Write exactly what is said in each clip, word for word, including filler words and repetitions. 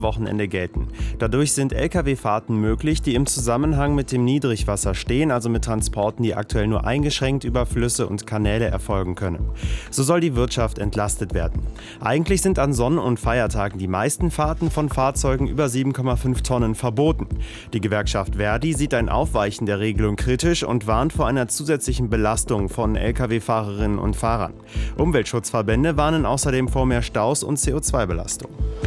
Wochenende gelten. Dadurch sind L K W-Fahrten möglich, die im Zusammenhang mit dem Niedrigwasser stehen, also mit Transporten, die aktuell nur eingeschränkt über Flüsse und Kanäle erfolgen können. So soll die Wirtschaft entlastet werden. Eigentlich sind an Sonn- und Feiertagen die meisten Fahrten von Fahrzeugen über sieben Komma fünf Tonnen verboten. Die Gewerkschaft Verdi sieht ein Aufweichen der Regelung kritisch und warnt vor einer zusätzlichen Belastung von L K W-Fahrerinnen und Fahrern. Umweltschutzverbände warnen außerdem vor mehr Staus und C O zwei Belastung.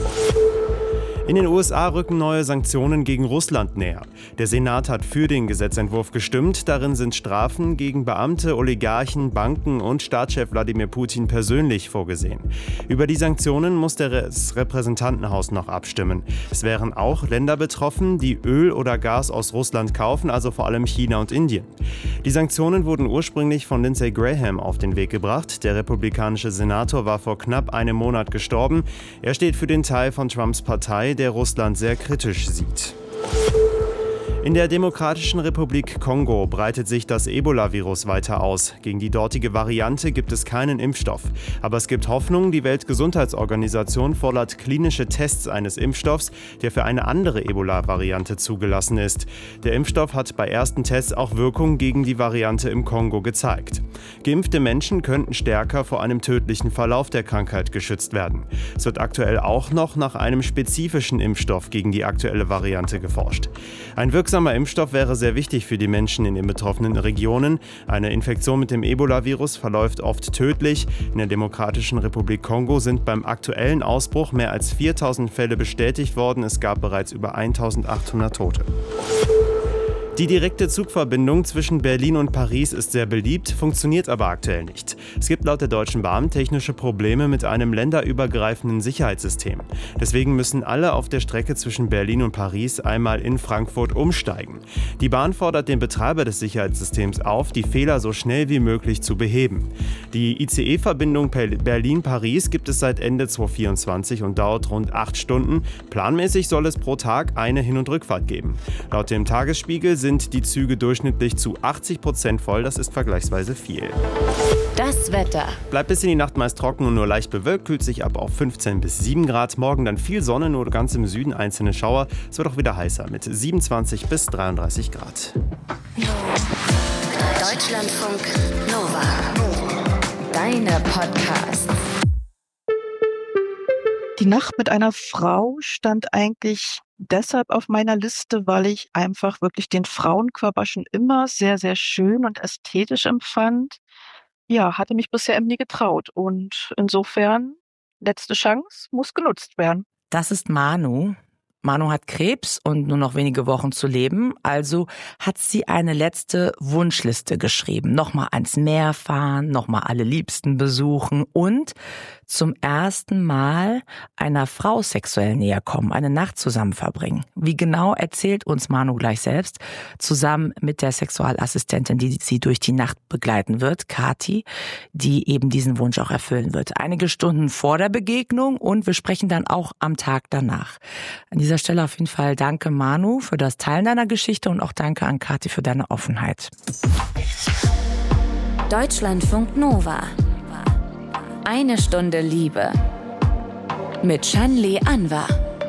In den U S A rücken neue Sanktionen gegen Russland näher. Der Senat hat für den Gesetzentwurf gestimmt. Darin sind Strafen gegen Beamte, Oligarchen, Banken und Staatschef Wladimir Putin persönlich vorgesehen. Über die Sanktionen muss das Repräsentantenhaus noch abstimmen. Es wären auch Länder betroffen, die Öl oder Gas aus Russland kaufen, also vor allem China und Indien. Die Sanktionen wurden ursprünglich von Lindsey Graham auf den Weg gebracht. Der republikanische Senator war vor knapp einem Monat gestorben. Er steht für den Teil von Trumps Partei, der Russland sehr kritisch sieht. In der Demokratischen Republik Kongo breitet sich das Ebola-Virus weiter aus. Gegen die dortige Variante gibt es keinen Impfstoff. Aber es gibt Hoffnung, die Weltgesundheitsorganisation fordert klinische Tests eines Impfstoffs, der für eine andere Ebola-Variante zugelassen ist. Der Impfstoff hat bei ersten Tests auch Wirkung gegen die Variante im Kongo gezeigt. Geimpfte Menschen könnten stärker vor einem tödlichen Verlauf der Krankheit geschützt werden. Es wird aktuell auch noch nach einem spezifischen Impfstoff gegen die aktuelle Variante geforscht. Ein wirksamer Ein Impfstoff wäre sehr wichtig für die Menschen in den betroffenen Regionen. Eine Infektion mit dem Ebola-Virus verläuft oft tödlich. In der Demokratischen Republik Kongo sind beim aktuellen Ausbruch mehr als viertausend Fälle bestätigt worden. Es gab bereits über eintausendachthundert Tote. Die direkte Zugverbindung zwischen Berlin und Paris ist sehr beliebt, funktioniert aber aktuell nicht. Es gibt laut der Deutschen Bahn technische Probleme mit einem länderübergreifenden Sicherheitssystem. Deswegen müssen alle auf der Strecke zwischen Berlin und Paris einmal in Frankfurt umsteigen. Die Bahn fordert den Betreiber des Sicherheitssystems auf, die Fehler so schnell wie möglich zu beheben. Die I C E-Verbindung Berlin-Paris gibt es seit Ende zweitausendvierundzwanzig und dauert rund acht Stunden. Planmäßig soll es pro Tag eine Hin- und Rückfahrt geben. Laut dem Tagesspiegel sind die Züge durchschnittlich zu achtzig Prozent voll. Das ist vergleichsweise viel. Das Wetter. Bleibt bis in die Nacht meist trocken und nur leicht bewölkt, kühlt sich ab auf fünfzehn bis sieben Grad. Morgen dann viel Sonne, nur ganz im Süden einzelne Schauer. Es wird auch wieder heißer mit siebenundzwanzig bis dreiunddreißig Grad. Deutschlandfunk Nova. Deine Podcasts. Die Nacht mit einer Frau stand eigentlich deshalb auf meiner Liste, weil ich einfach wirklich den Frauenkörper schon immer sehr, sehr schön und ästhetisch empfand. Ja, hatte mich bisher eben nie getraut. Und insofern, letzte Chance muss genutzt werden. Das ist Manu. Manu hat Krebs und nur noch wenige Wochen zu leben, also hat sie eine letzte Wunschliste geschrieben. Nochmal ans Meer fahren, nochmal alle Liebsten besuchen und zum ersten Mal einer Frau sexuell näher kommen, eine Nacht zusammen verbringen. Wie genau, erzählt uns Manu gleich selbst, zusammen mit der Sexualassistentin, die sie durch die Nacht begleiten wird, Kathi, die eben diesen Wunsch auch erfüllen wird. Einige Stunden vor der Begegnung und wir sprechen dann auch am Tag danach. An dieser Stelle auf jeden Fall danke Manu für das Teilen deiner Geschichte und auch danke an Kathi für deine Offenheit. Deutschlandfunk Nova. Eine Stunde Liebe. Mit Shanli Anwar.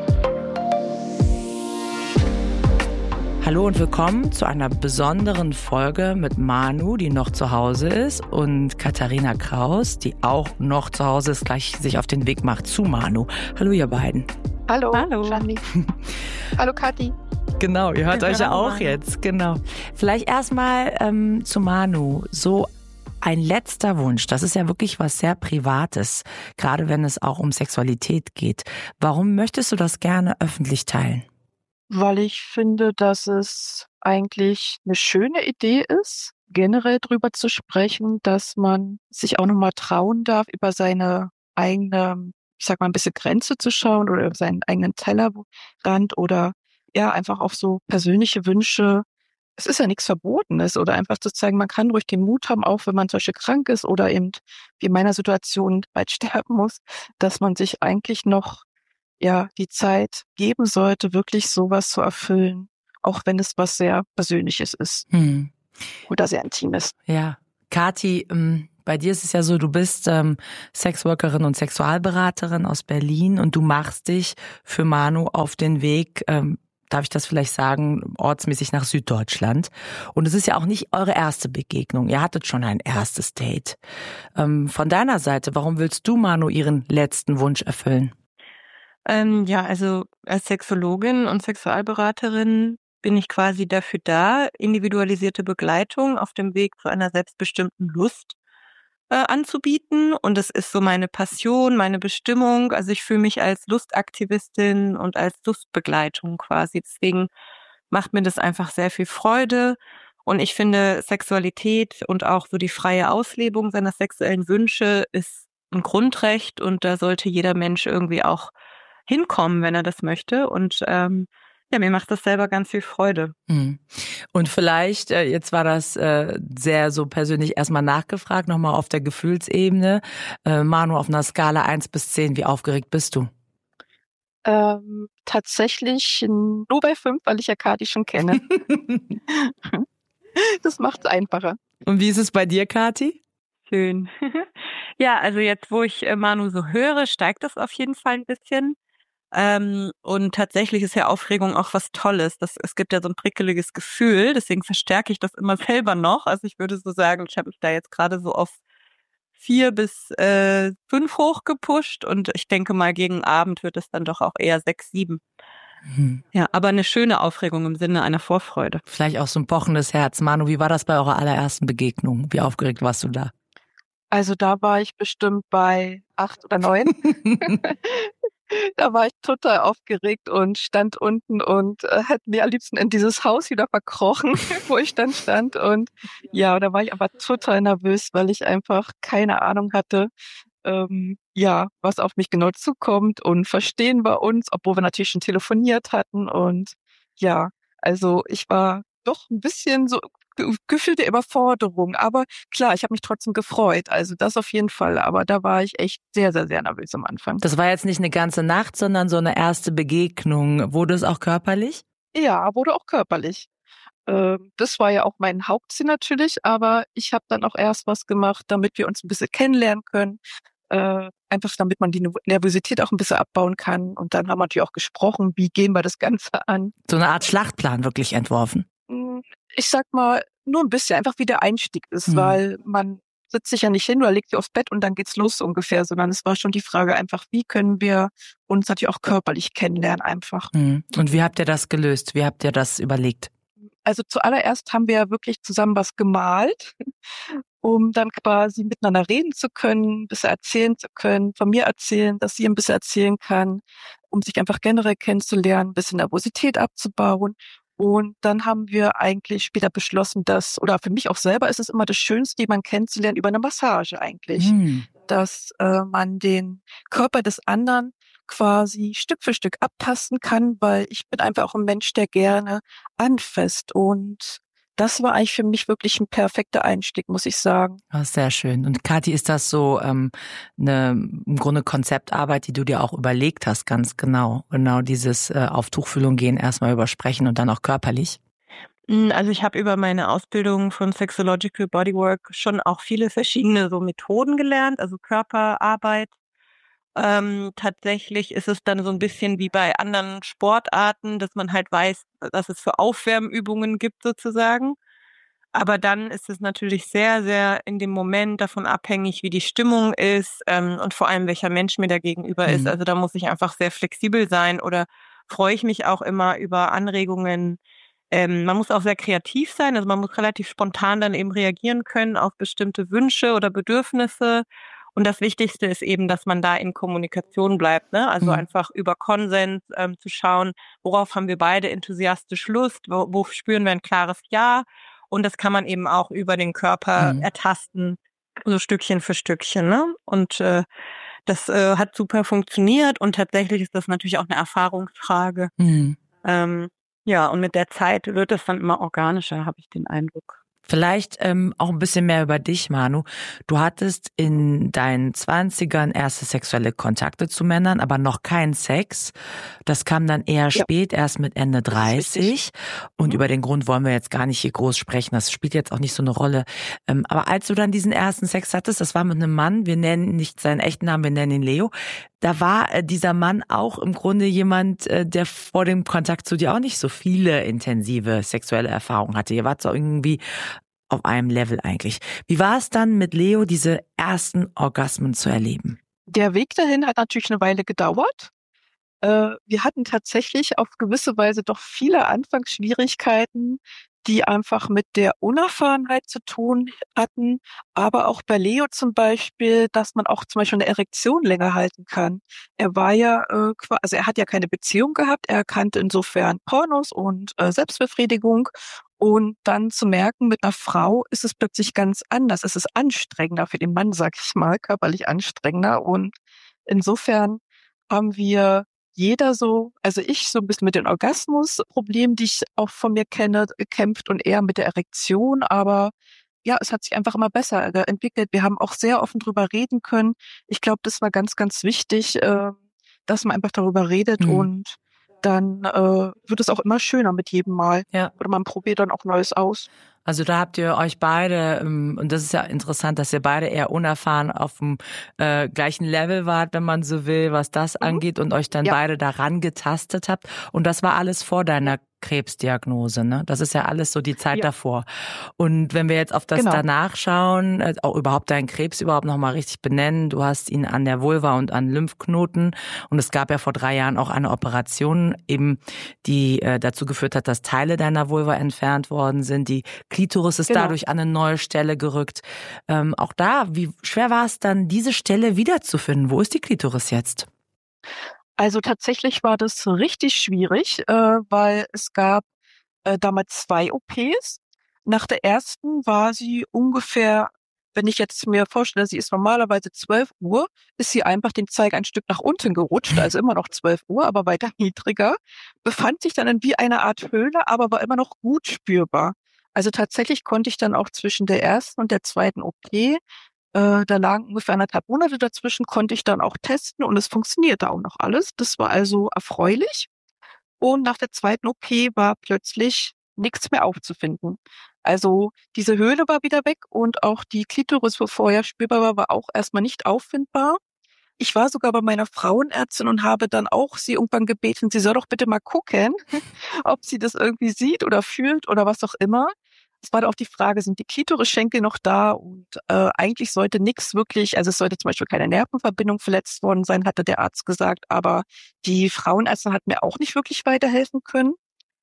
Hallo und willkommen zu einer besonderen Folge mit Manu, die noch zu Hause ist, und Katharina Kraus, die auch noch zu Hause ist, gleich sich auf den Weg macht zu Manu. Hallo ihr beiden. Hallo, Hallo. Shanli. Hallo, Kathi. Genau, ihr hört Ja, euch ja hallo, auch Manu. jetzt, genau. Vielleicht erstmal ähm, zu Manu, so ein letzter Wunsch, das ist ja wirklich was sehr Privates, gerade wenn es auch um Sexualität geht. Warum möchtest du das gerne öffentlich teilen? Weil ich finde, dass es eigentlich eine schöne Idee ist, generell drüber zu sprechen, dass man sich auch nochmal trauen darf, über seine eigene, ich sag mal, ein bisschen Grenze zu schauen oder über seinen eigenen Tellerrand oder ja, einfach auf so persönliche Wünsche. Es ist ja nichts Verbotenes oder einfach zu zeigen, man kann ruhig den Mut haben, auch wenn man zum Beispiel krank ist oder eben wie in meiner Situation bald sterben muss, dass man sich eigentlich noch ja die Zeit geben sollte, wirklich sowas zu erfüllen, auch wenn es was sehr Persönliches ist Hm. oder sehr Intimes. Ja, Kathi, ähm, Bei dir ist es ja so, du bist ähm, Sexworkerin und Sexualberaterin aus Berlin und du machst dich für Manu auf den Weg, ähm, darf ich das vielleicht sagen, ortsmäßig nach Süddeutschland. Und es ist ja auch nicht eure erste Begegnung. Ihr hattet schon ein erstes Date. Ähm, von deiner Seite, warum willst du Manu ihren letzten Wunsch erfüllen? Ähm, ja, also als Sexologin und Sexualberaterin bin ich quasi dafür da, individualisierte Begleitung auf dem Weg zu einer selbstbestimmten Lust äh, anzubieten. Und das ist so meine Passion, meine Bestimmung. Also ich fühle mich als Lustaktivistin und als Lustbegleitung quasi. Deswegen macht mir das einfach sehr viel Freude. Und ich finde, Sexualität und auch so die freie Auslebung seiner sexuellen Wünsche ist ein Grundrecht. Und da sollte jeder Mensch irgendwie auch hinkommen, wenn er das möchte. Und ähm, ja, mir macht das selber ganz viel Freude. Und vielleicht, jetzt war das äh, sehr so persönlich erstmal nachgefragt, nochmal auf der Gefühlsebene. Äh, Manu, auf einer Skala eins bis zehn, wie aufgeregt bist du? Ähm, tatsächlich nur bei fünf, weil ich ja Kathi schon kenne. Das macht es einfacher. Und wie ist es bei dir, Kathi? Schön. Ja, also jetzt, wo ich äh, Manu so höre, steigt das auf jeden Fall ein bisschen. Ähm, und tatsächlich ist ja Aufregung auch was Tolles. Das, es gibt ja so ein prickeliges Gefühl, deswegen verstärke ich das immer selber noch. Also ich würde so sagen, ich habe mich da jetzt gerade so auf vier bis äh, fünf hochgepusht und ich denke mal, gegen Abend wird es dann doch auch eher sechs, sieben. Mhm. Ja, aber eine schöne Aufregung im Sinne einer Vorfreude. Vielleicht auch so ein pochendes Herz. Manu, wie war das bei eurer allerersten Begegnung? Wie aufgeregt warst du da? Also da war ich bestimmt bei acht oder neun. Da war ich total aufgeregt und stand unten und äh, hätte mir am liebsten in dieses Haus wieder verkrochen, wo ich dann stand. Und ja, da war ich aber total nervös, weil ich einfach keine Ahnung hatte, ähm, ja, was auf mich genau zukommt und verstehen wir uns, obwohl wir natürlich schon telefoniert hatten. Und ja, also ich war doch ein bisschen so gefühlte Überforderung. Aber klar, ich habe mich trotzdem gefreut. Also das auf jeden Fall. Aber da war ich echt sehr, sehr, sehr nervös am Anfang. Das war jetzt nicht eine ganze Nacht, sondern so eine erste Begegnung. Wurde es auch körperlich? Ja, wurde auch körperlich. Äh, das war ja auch mein Hauptziel natürlich. Aber ich habe dann auch erst was gemacht, damit wir uns ein bisschen kennenlernen können. Äh, einfach damit man die Nervosität auch ein bisschen abbauen kann. Und dann haben wir natürlich auch gesprochen, wie gehen wir das Ganze an. So eine Art Schlachtplan wirklich entworfen. Ich sag mal, nur ein bisschen, einfach wie der Einstieg ist, mhm. weil man sitzt sich ja nicht hin oder legt sich aufs Bett und dann geht's los so ungefähr, sondern es war schon die Frage einfach, wie können wir uns natürlich auch körperlich kennenlernen einfach. Mhm. Und wie habt ihr das gelöst? Wie habt ihr das überlegt? Also zuallererst haben wir wirklich zusammen was gemalt, um dann quasi miteinander reden zu können, ein bisschen erzählen zu können, von mir erzählen, dass sie ein bisschen erzählen kann, um sich einfach generell kennenzulernen, ein bisschen Nervosität abzubauen. Und dann haben wir eigentlich später beschlossen, dass, oder für mich auch selber ist es immer das Schönste, jemanden kennenzulernen über eine Massage eigentlich, mhm. dass äh, man den Körper des anderen quasi Stück für Stück abtasten kann, weil ich bin einfach auch ein Mensch, der gerne anfasst und das war eigentlich für mich wirklich ein perfekter Einstieg, muss ich sagen. Oh, sehr schön. Und Kathi, ist das so ähm, eine im Grunde Konzeptarbeit, die du dir auch überlegt hast, ganz genau? Genau dieses äh, auf Tuchfühlung gehen, erstmal übersprechen und dann auch körperlich? Also ich habe über meine Ausbildung von Sexological Bodywork schon auch viele verschiedene so Methoden gelernt, also Körperarbeit. Ähm, tatsächlich ist es dann so ein bisschen wie bei anderen Sportarten, dass man halt weiß, dass es für Aufwärmübungen gibt sozusagen. Aber dann ist es natürlich sehr, sehr in dem Moment davon abhängig, wie die Stimmung ist ähm, und vor allem, welcher Mensch mir da gegenüber mhm. ist. Also da muss ich einfach sehr flexibel sein oder freue ich mich auch immer über Anregungen. Ähm, man muss auch sehr kreativ sein, also man muss relativ spontan dann eben reagieren können auf bestimmte Wünsche oder Bedürfnisse. Und das Wichtigste ist eben, dass man da in Kommunikation bleibt, ne? Also mhm. einfach über Konsens ähm, zu schauen, worauf haben wir beide enthusiastisch Lust, wo, wo spüren wir ein klares Ja. Und das kann man eben auch über den Körper mhm. ertasten, so Stückchen für Stückchen, ne? Und äh, das äh, hat super funktioniert und tatsächlich ist das natürlich auch eine Erfahrungsfrage. Mhm. Ähm, ja, und mit der Zeit wird es dann immer organischer, habe ich den Eindruck. Vielleicht ähm, auch ein bisschen mehr über dich, Manu. Du hattest in deinen Zwanzigern erste sexuelle Kontakte zu Männern, aber noch keinen Sex. Das kam dann eher Ja. spät, erst mit Ende dreißig. Und Mhm. über den Grund wollen wir jetzt gar nicht hier groß sprechen. Das spielt jetzt auch nicht so eine Rolle. Ähm, aber als du dann diesen ersten Sex hattest, das war mit einem Mann, wir nennen nicht seinen echten Namen, wir nennen ihn Leo. Da war äh, dieser Mann auch im Grunde jemand, äh, der vor dem Kontakt zu dir auch nicht so viele intensive sexuelle Erfahrungen hatte. Ihr wart so irgendwie auf einem Level eigentlich. Wie war es dann mit Leo, diese ersten Orgasmen zu erleben? Der Weg dahin hat natürlich eine Weile gedauert. Äh, wir hatten tatsächlich auf gewisse Weise doch viele Anfangsschwierigkeiten, die einfach mit der Unerfahrenheit zu tun hatten, aber auch bei Leo zum Beispiel, dass man auch zum Beispiel eine Erektion länger halten kann. Er war ja, äh, qua- also er hat ja keine Beziehung gehabt, er kannte insofern Pornos und äh, Selbstbefriedigung. Und dann zu merken, mit einer Frau ist es plötzlich ganz anders. Es ist anstrengender für den Mann, sag ich mal, körperlich anstrengender. Und insofern haben wir jeder so, also ich so ein bisschen mit den Orgasmusproblemen, die ich auch von mir kenne, gekämpft und eher mit der Erektion. Aber ja, es hat sich einfach immer besser äh, entwickelt. Wir haben auch sehr offen drüber reden können. Ich glaube, das war ganz, ganz wichtig, äh, dass man einfach darüber redet Mhm. und dann äh, wird es auch immer schöner mit jedem Mal. Ja. Oder man probiert dann auch Neues aus. Also da habt ihr euch beide, ähm, und das ist ja interessant, dass ihr beide eher unerfahren auf dem äh, gleichen Level wart, wenn man so will, was das Mhm. angeht, und euch dann Ja. beide daran getastet habt. Und das war alles vor deiner Krebsdiagnose, ne? Das ist ja alles so die Zeit Ja. davor. Und wenn wir jetzt auf das Genau. danach schauen, äh, auch überhaupt deinen Krebs überhaupt nochmal richtig benennen, du hast ihn an der Vulva und an Lymphknoten, und es gab ja vor drei Jahren auch eine Operation, eben die äh, dazu geführt hat, dass Teile deiner Vulva entfernt worden sind. Die Klitoris ist Genau. dadurch an eine neue Stelle gerückt. Ähm, auch da, wie schwer war es dann, diese Stelle wiederzufinden? Wo ist die Klitoris jetzt? Also tatsächlich war das richtig schwierig, äh, weil es gab äh, damals zwei O Ps. Nach der ersten war sie ungefähr, wenn ich jetzt mir vorstelle, sie ist normalerweise zwölf Uhr, ist sie einfach den Zeiger ein Stück nach unten gerutscht, also immer noch zwölf Uhr, aber weiter niedriger, befand sich dann in wie eine Art Höhle, aber war immer noch gut spürbar. Also tatsächlich konnte ich dann auch zwischen der ersten und der zweiten O P, äh, da lagen ungefähr anderthalb Monate dazwischen, konnte ich dann auch testen und es funktionierte auch noch alles. Das war also erfreulich. Und nach der zweiten O P war plötzlich nichts mehr aufzufinden. Also diese Höhle war wieder weg und auch die Klitoris, wo vorher spürbar war, war auch erstmal nicht auffindbar. Ich war sogar bei meiner Frauenärztin und habe dann auch sie irgendwann gebeten, sie soll doch bitte mal gucken, ob sie das irgendwie sieht oder fühlt oder was auch immer. Es war da auch die Frage, sind die Klitorisschenkel noch da? Und äh, eigentlich sollte nichts wirklich, also es sollte zum Beispiel keine Nervenverbindung verletzt worden sein, hatte der Arzt gesagt, aber die Frauenärztin hat mir auch nicht wirklich weiterhelfen können.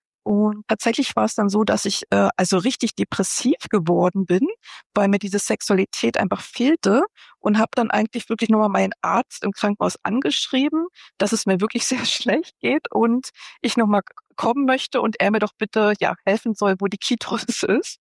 Und tatsächlich war es dann so, dass ich äh, also richtig depressiv geworden bin, weil mir diese Sexualität einfach fehlte, und habe dann eigentlich wirklich nochmal meinen Arzt im Krankenhaus angeschrieben, dass es mir wirklich sehr schlecht geht und ich nochmal kommen möchte und er mir doch bitte ja helfen soll, wo die Klitoris ist.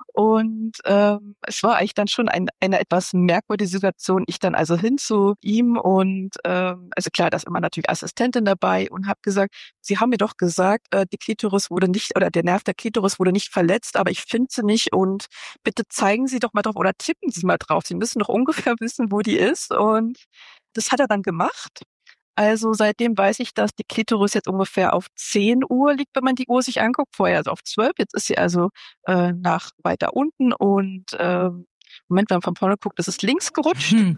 Und ähm, es war eigentlich dann schon ein, eine etwas merkwürdige Situation. Ich dann also hin zu ihm und ähm, also klar, da ist immer natürlich Assistentin dabei, und habe gesagt, Sie haben mir doch gesagt, äh, die Klitoris wurde nicht, oder der Nerv der Klitoris wurde nicht verletzt, aber ich finde sie nicht, und bitte zeigen Sie doch mal drauf oder tippen Sie mal drauf. Sie müssen doch ungefähr wissen, wo die ist. Und das hat er dann gemacht. Also seitdem weiß ich, dass die Klitoris jetzt ungefähr auf zehn Uhr liegt, wenn man die Uhr sich anguckt. Vorher also auf zwölf. Jetzt ist sie also äh, nach weiter unten, und ähm, Moment, wenn man von vorne guckt, ist es links gerutscht. Hm.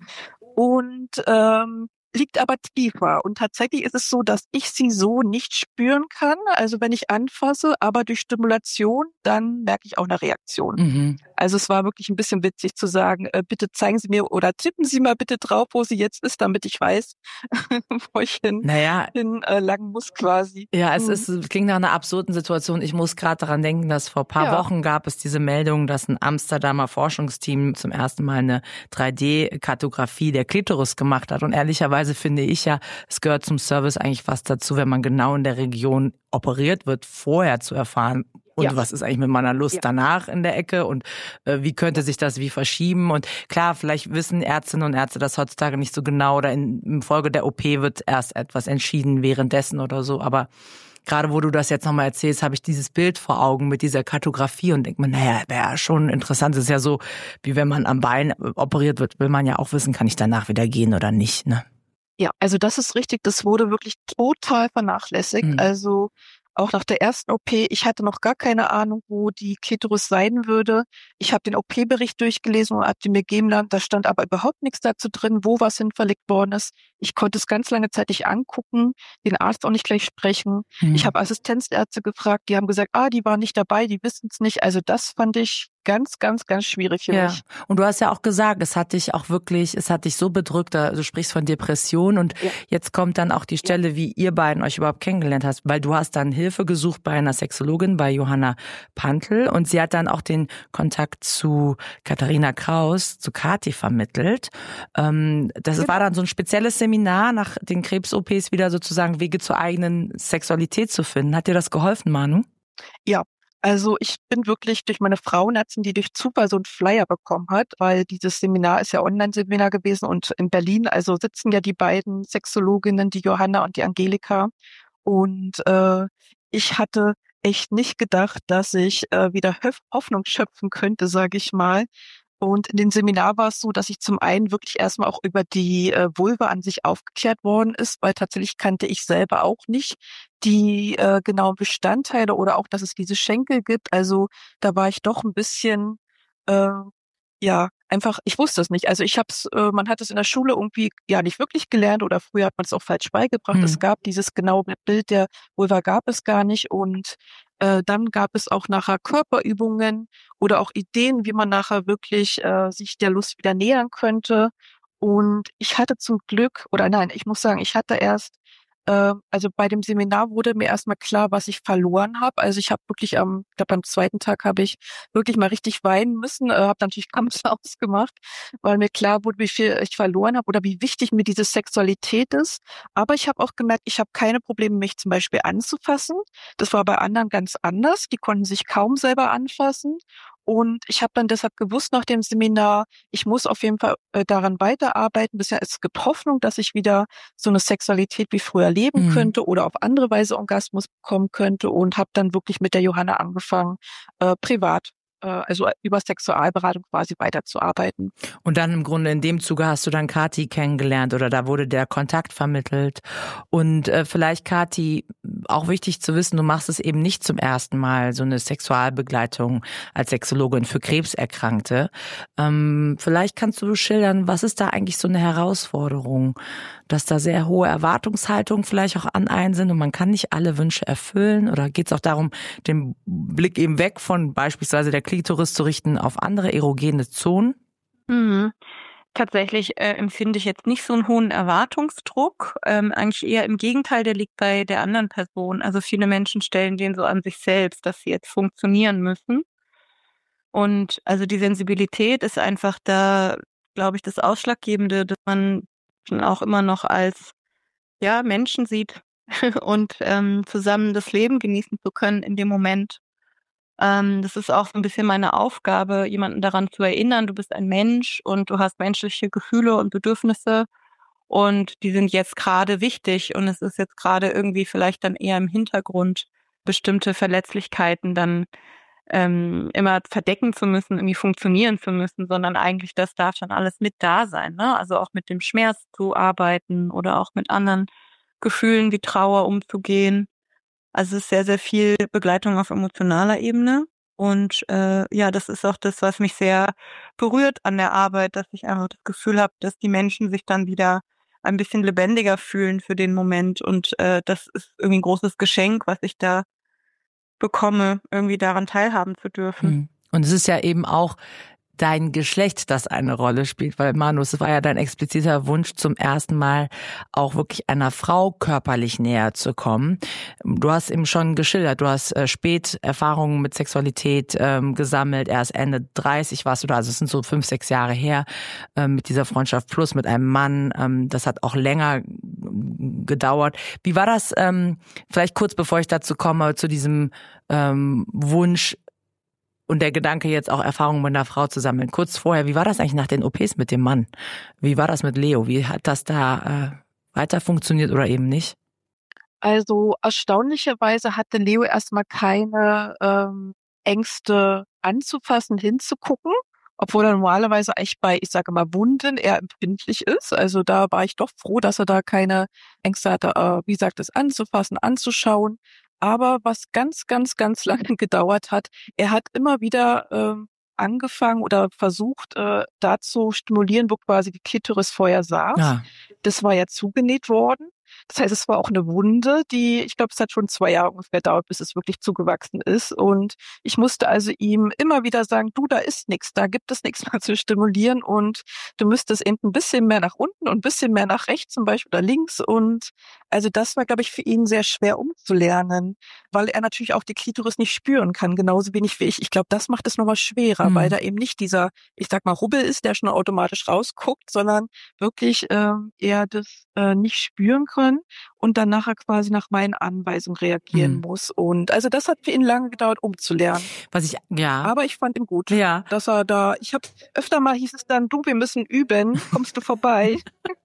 Und ähm, liegt aber tiefer. Und tatsächlich ist es so, dass ich sie so nicht spüren kann. Also wenn ich anfasse, aber durch Stimulation, dann merke ich auch eine Reaktion. Mhm. Also es war wirklich ein bisschen witzig zu sagen, äh, bitte zeigen Sie mir oder tippen Sie mal bitte drauf, wo sie jetzt ist, damit ich weiß, wo ich hin, Naja, hin äh, lang muss quasi. ja, es Mhm. ist, es klingt nach einer absurden Situation. Ich muss gerade daran denken, dass vor ein paar Ja. Wochen gab es diese Meldung, dass ein Amsterdamer Forschungsteam zum ersten Mal eine drei D-Kartografie der Klitoris gemacht hat. Und ehrlicherweise finde ich ja, es gehört zum Service eigentlich fast dazu, wenn man genau in der Region operiert wird, vorher zu erfahren, und Ja. was ist eigentlich mit meiner Lust Ja. danach in der Ecke, und äh, wie könnte sich das wie verschieben. Und klar, vielleicht wissen Ärztinnen und Ärzte das heutzutage nicht so genau, oder in, in Folge der O P wird erst etwas entschieden währenddessen oder so, aber gerade wo du das jetzt nochmal erzählst, habe ich dieses Bild vor Augen mit dieser Kartografie und denke mir, naja, wäre schon interessant. Es ist ja so, wie wenn man am Bein operiert wird, will man ja auch wissen, kann ich danach wieder gehen oder nicht, ne? Ja, also das ist richtig. Das wurde wirklich total vernachlässigt. Mhm. Also auch nach der ersten O P, ich hatte noch gar keine Ahnung, wo die Klitoris sein würde. Ich habe den O P-Bericht durchgelesen und habe den mir geben lassen. Da stand aber überhaupt nichts dazu drin, wo was hin verlegt worden ist. Ich konnte es ganz lange Zeit nicht angucken, den Arzt auch nicht gleich sprechen. Mhm. Ich habe Assistenzärzte gefragt, die haben gesagt, ah, die waren nicht dabei, die wissen es nicht. Also das fand ich ganz, ganz, ganz schwierig für Ja. mich. Und du hast ja auch gesagt, es hat dich auch wirklich, es hat dich so bedrückt, du sprichst von Depression und Ja. jetzt kommt dann auch die Stelle, wie ihr beiden euch überhaupt kennengelernt hast, weil du hast dann Hilfe gesucht bei einer Sexologin, bei Johanna Pantl und sie hat dann auch den Kontakt zu Katharina Kraus, zu Kathi vermittelt. Ähm, das Genau. war dann so ein spezielles Seminar nach den Krebs-O Ps wieder sozusagen Wege zur eigenen Sexualität zu finden. Hat dir das geholfen, Manu? Ja, also ich bin wirklich durch meine Frauenärztin, die durch Zufall so einen Flyer bekommen hat, weil dieses Seminar ist ja Online-Seminar gewesen und in Berlin, also sitzen ja die beiden Sexologinnen, die Johanna und die Angelika. Und äh, ich hatte echt nicht gedacht, dass ich äh, wieder Hoff- Hoffnung schöpfen könnte, sage ich mal. Und in dem Seminar war es so, dass ich zum einen wirklich erstmal auch über die äh, Vulva an sich aufgeklärt worden ist, weil tatsächlich kannte ich selber auch nicht die äh, genauen Bestandteile oder auch, dass es diese Schenkel gibt. Also da war ich doch ein bisschen, äh, ja, einfach, ich wusste es nicht. Also ich habe es, äh, man hat es in der Schule irgendwie ja nicht wirklich gelernt oder früher hat man es auch falsch beigebracht. Hm. Es gab dieses genaue Bild der Vulva gab es gar nicht und äh, dann gab es auch nachher Körperübungen oder auch Ideen, wie man nachher wirklich äh, sich der Lust wieder nähern könnte. Und ich hatte zum Glück, oder nein, ich muss sagen, ich hatte erst, äh, also bei dem Seminar wurde mir erstmal klar, was ich verloren habe. Also ich habe wirklich am, ich glaube am zweiten Tag habe ich wirklich mal richtig weinen müssen, äh, habe natürlich Kampf ausgemacht, weil mir klar wurde, wie viel ich verloren habe oder wie wichtig mir diese Sexualität ist. Aber ich habe auch gemerkt, ich habe keine Probleme, mich zum Beispiel anzufassen. Das war bei anderen ganz anders. Die konnten sich kaum selber anfassen. Und ich habe dann deshalb gewusst nach dem Seminar, ich muss auf jeden Fall äh, daran weiterarbeiten. Bisher es gibt Hoffnung, dass ich wieder so eine Sexualität wie früher leben Mhm. könnte oder auf andere Weise Orgasmus bekommen könnte und habe dann wirklich mit der Johanna angefangen, äh, privat, äh, also über Sexualberatung quasi weiterzuarbeiten. Und dann im Grunde in dem Zuge hast du dann Kathi kennengelernt oder da wurde der Kontakt vermittelt. Und äh, vielleicht, Kathi, auch wichtig zu wissen, du machst es eben nicht zum ersten Mal, so eine Sexualbegleitung als Sexologin für Krebserkrankte. Ähm, vielleicht kannst du schildern, was ist da eigentlich so eine Herausforderung, dass da sehr hohe Erwartungshaltungen vielleicht auch an einen sind und man kann nicht alle Wünsche erfüllen? Oder geht es auch darum, den Blick eben weg von beispielsweise der Klitoris zu richten auf andere erogene Zonen? Mhm. Tatsächlich äh, empfinde ich jetzt nicht so einen hohen Erwartungsdruck. Ähm, eigentlich eher im Gegenteil, der liegt bei der anderen Person. Also viele Menschen stellen den so an sich selbst, dass sie jetzt funktionieren müssen. Und also die Sensibilität ist einfach da, glaube ich, das Ausschlaggebende, dass man schon auch immer noch als ja Menschen sieht und ähm, zusammen das Leben genießen zu können in dem Moment. Ähm, das ist auch so ein bisschen meine Aufgabe, jemanden daran zu erinnern, du bist ein Mensch und du hast menschliche Gefühle und Bedürfnisse und die sind jetzt gerade wichtig und es ist jetzt gerade irgendwie vielleicht dann eher im Hintergrund, bestimmte Verletzlichkeiten dann ähm, immer verdecken zu müssen, irgendwie funktionieren zu müssen, sondern eigentlich das darf dann alles mit da sein, ne? Also auch mit dem Schmerz zu arbeiten oder auch mit anderen Gefühlen wie Trauer umzugehen. Also es ist sehr, sehr viel Begleitung auf emotionaler Ebene. Und äh, ja, das ist auch das, was mich sehr berührt an der Arbeit, dass ich einfach das Gefühl habe, dass die Menschen sich dann wieder ein bisschen lebendiger fühlen für den Moment. Und äh, das ist irgendwie ein großes Geschenk, was ich da bekomme, irgendwie daran teilhaben zu dürfen. Hm. Und es ist ja eben auch dein Geschlecht, das eine Rolle spielt, weil Manu, es war ja dein expliziter Wunsch, zum ersten Mal auch wirklich einer Frau körperlich näher zu kommen. Du hast eben schon geschildert, du hast äh, spät Erfahrungen mit Sexualität ähm, gesammelt, erst Ende dreißig warst du da, also es sind so fünf, sechs Jahre her, äh, mit dieser Freundschaft plus mit einem Mann, ähm, das hat auch länger gedauert. Wie war das, ähm, vielleicht kurz bevor ich dazu komme, zu diesem ähm, Wunsch, und der Gedanke, jetzt auch Erfahrungen mit einer Frau zu sammeln. Kurz vorher, wie war das eigentlich nach den O Ps mit dem Mann? Wie war das mit Leo? Wie hat das da äh, weiter funktioniert oder eben nicht? Also erstaunlicherweise hatte Leo erstmal keine ähm, Ängste anzufassen, hinzugucken, obwohl er normalerweise eigentlich bei, ich sage mal, Wunden eher empfindlich ist. Also da war ich doch froh, dass er da keine Ängste hatte, äh, wie gesagt, das anzufassen, anzuschauen. Aber was ganz, ganz, ganz lange gedauert hat, er hat immer wieder ähm, angefangen oder versucht, äh, da zu stimulieren, wo quasi die Klitoris vorher saß. Ja. Das war ja zugenäht worden. Das heißt, es war auch eine Wunde, die, ich glaube, es hat schon zwei Jahre ungefähr gedauert, bis es wirklich zugewachsen ist. Und ich musste also ihm immer wieder sagen, du, da ist nichts, da gibt es nichts mehr zu stimulieren und du müsstest eben ein bisschen mehr nach unten und ein bisschen mehr nach rechts zum Beispiel oder links. Und also das war, glaube ich, für ihn sehr schwer umzulernen, weil er natürlich auch die Klitoris nicht spüren kann, genauso wenig wie ich. Ich glaube, das macht es nochmal schwerer, Mhm. weil da eben nicht dieser, ich sag mal, Rubbel ist, der schon automatisch rausguckt, sondern wirklich ähm, eher das äh, nicht spüren können und dann nachher quasi nach meinen Anweisungen reagieren Mhm. muss. Und also das hat für ihn lange gedauert, umzulernen. Was ich, ja. Aber ich fand ihn gut, Ja. dass er da, ich habe öfter mal hieß es dann, du, wir müssen üben, kommst du vorbei?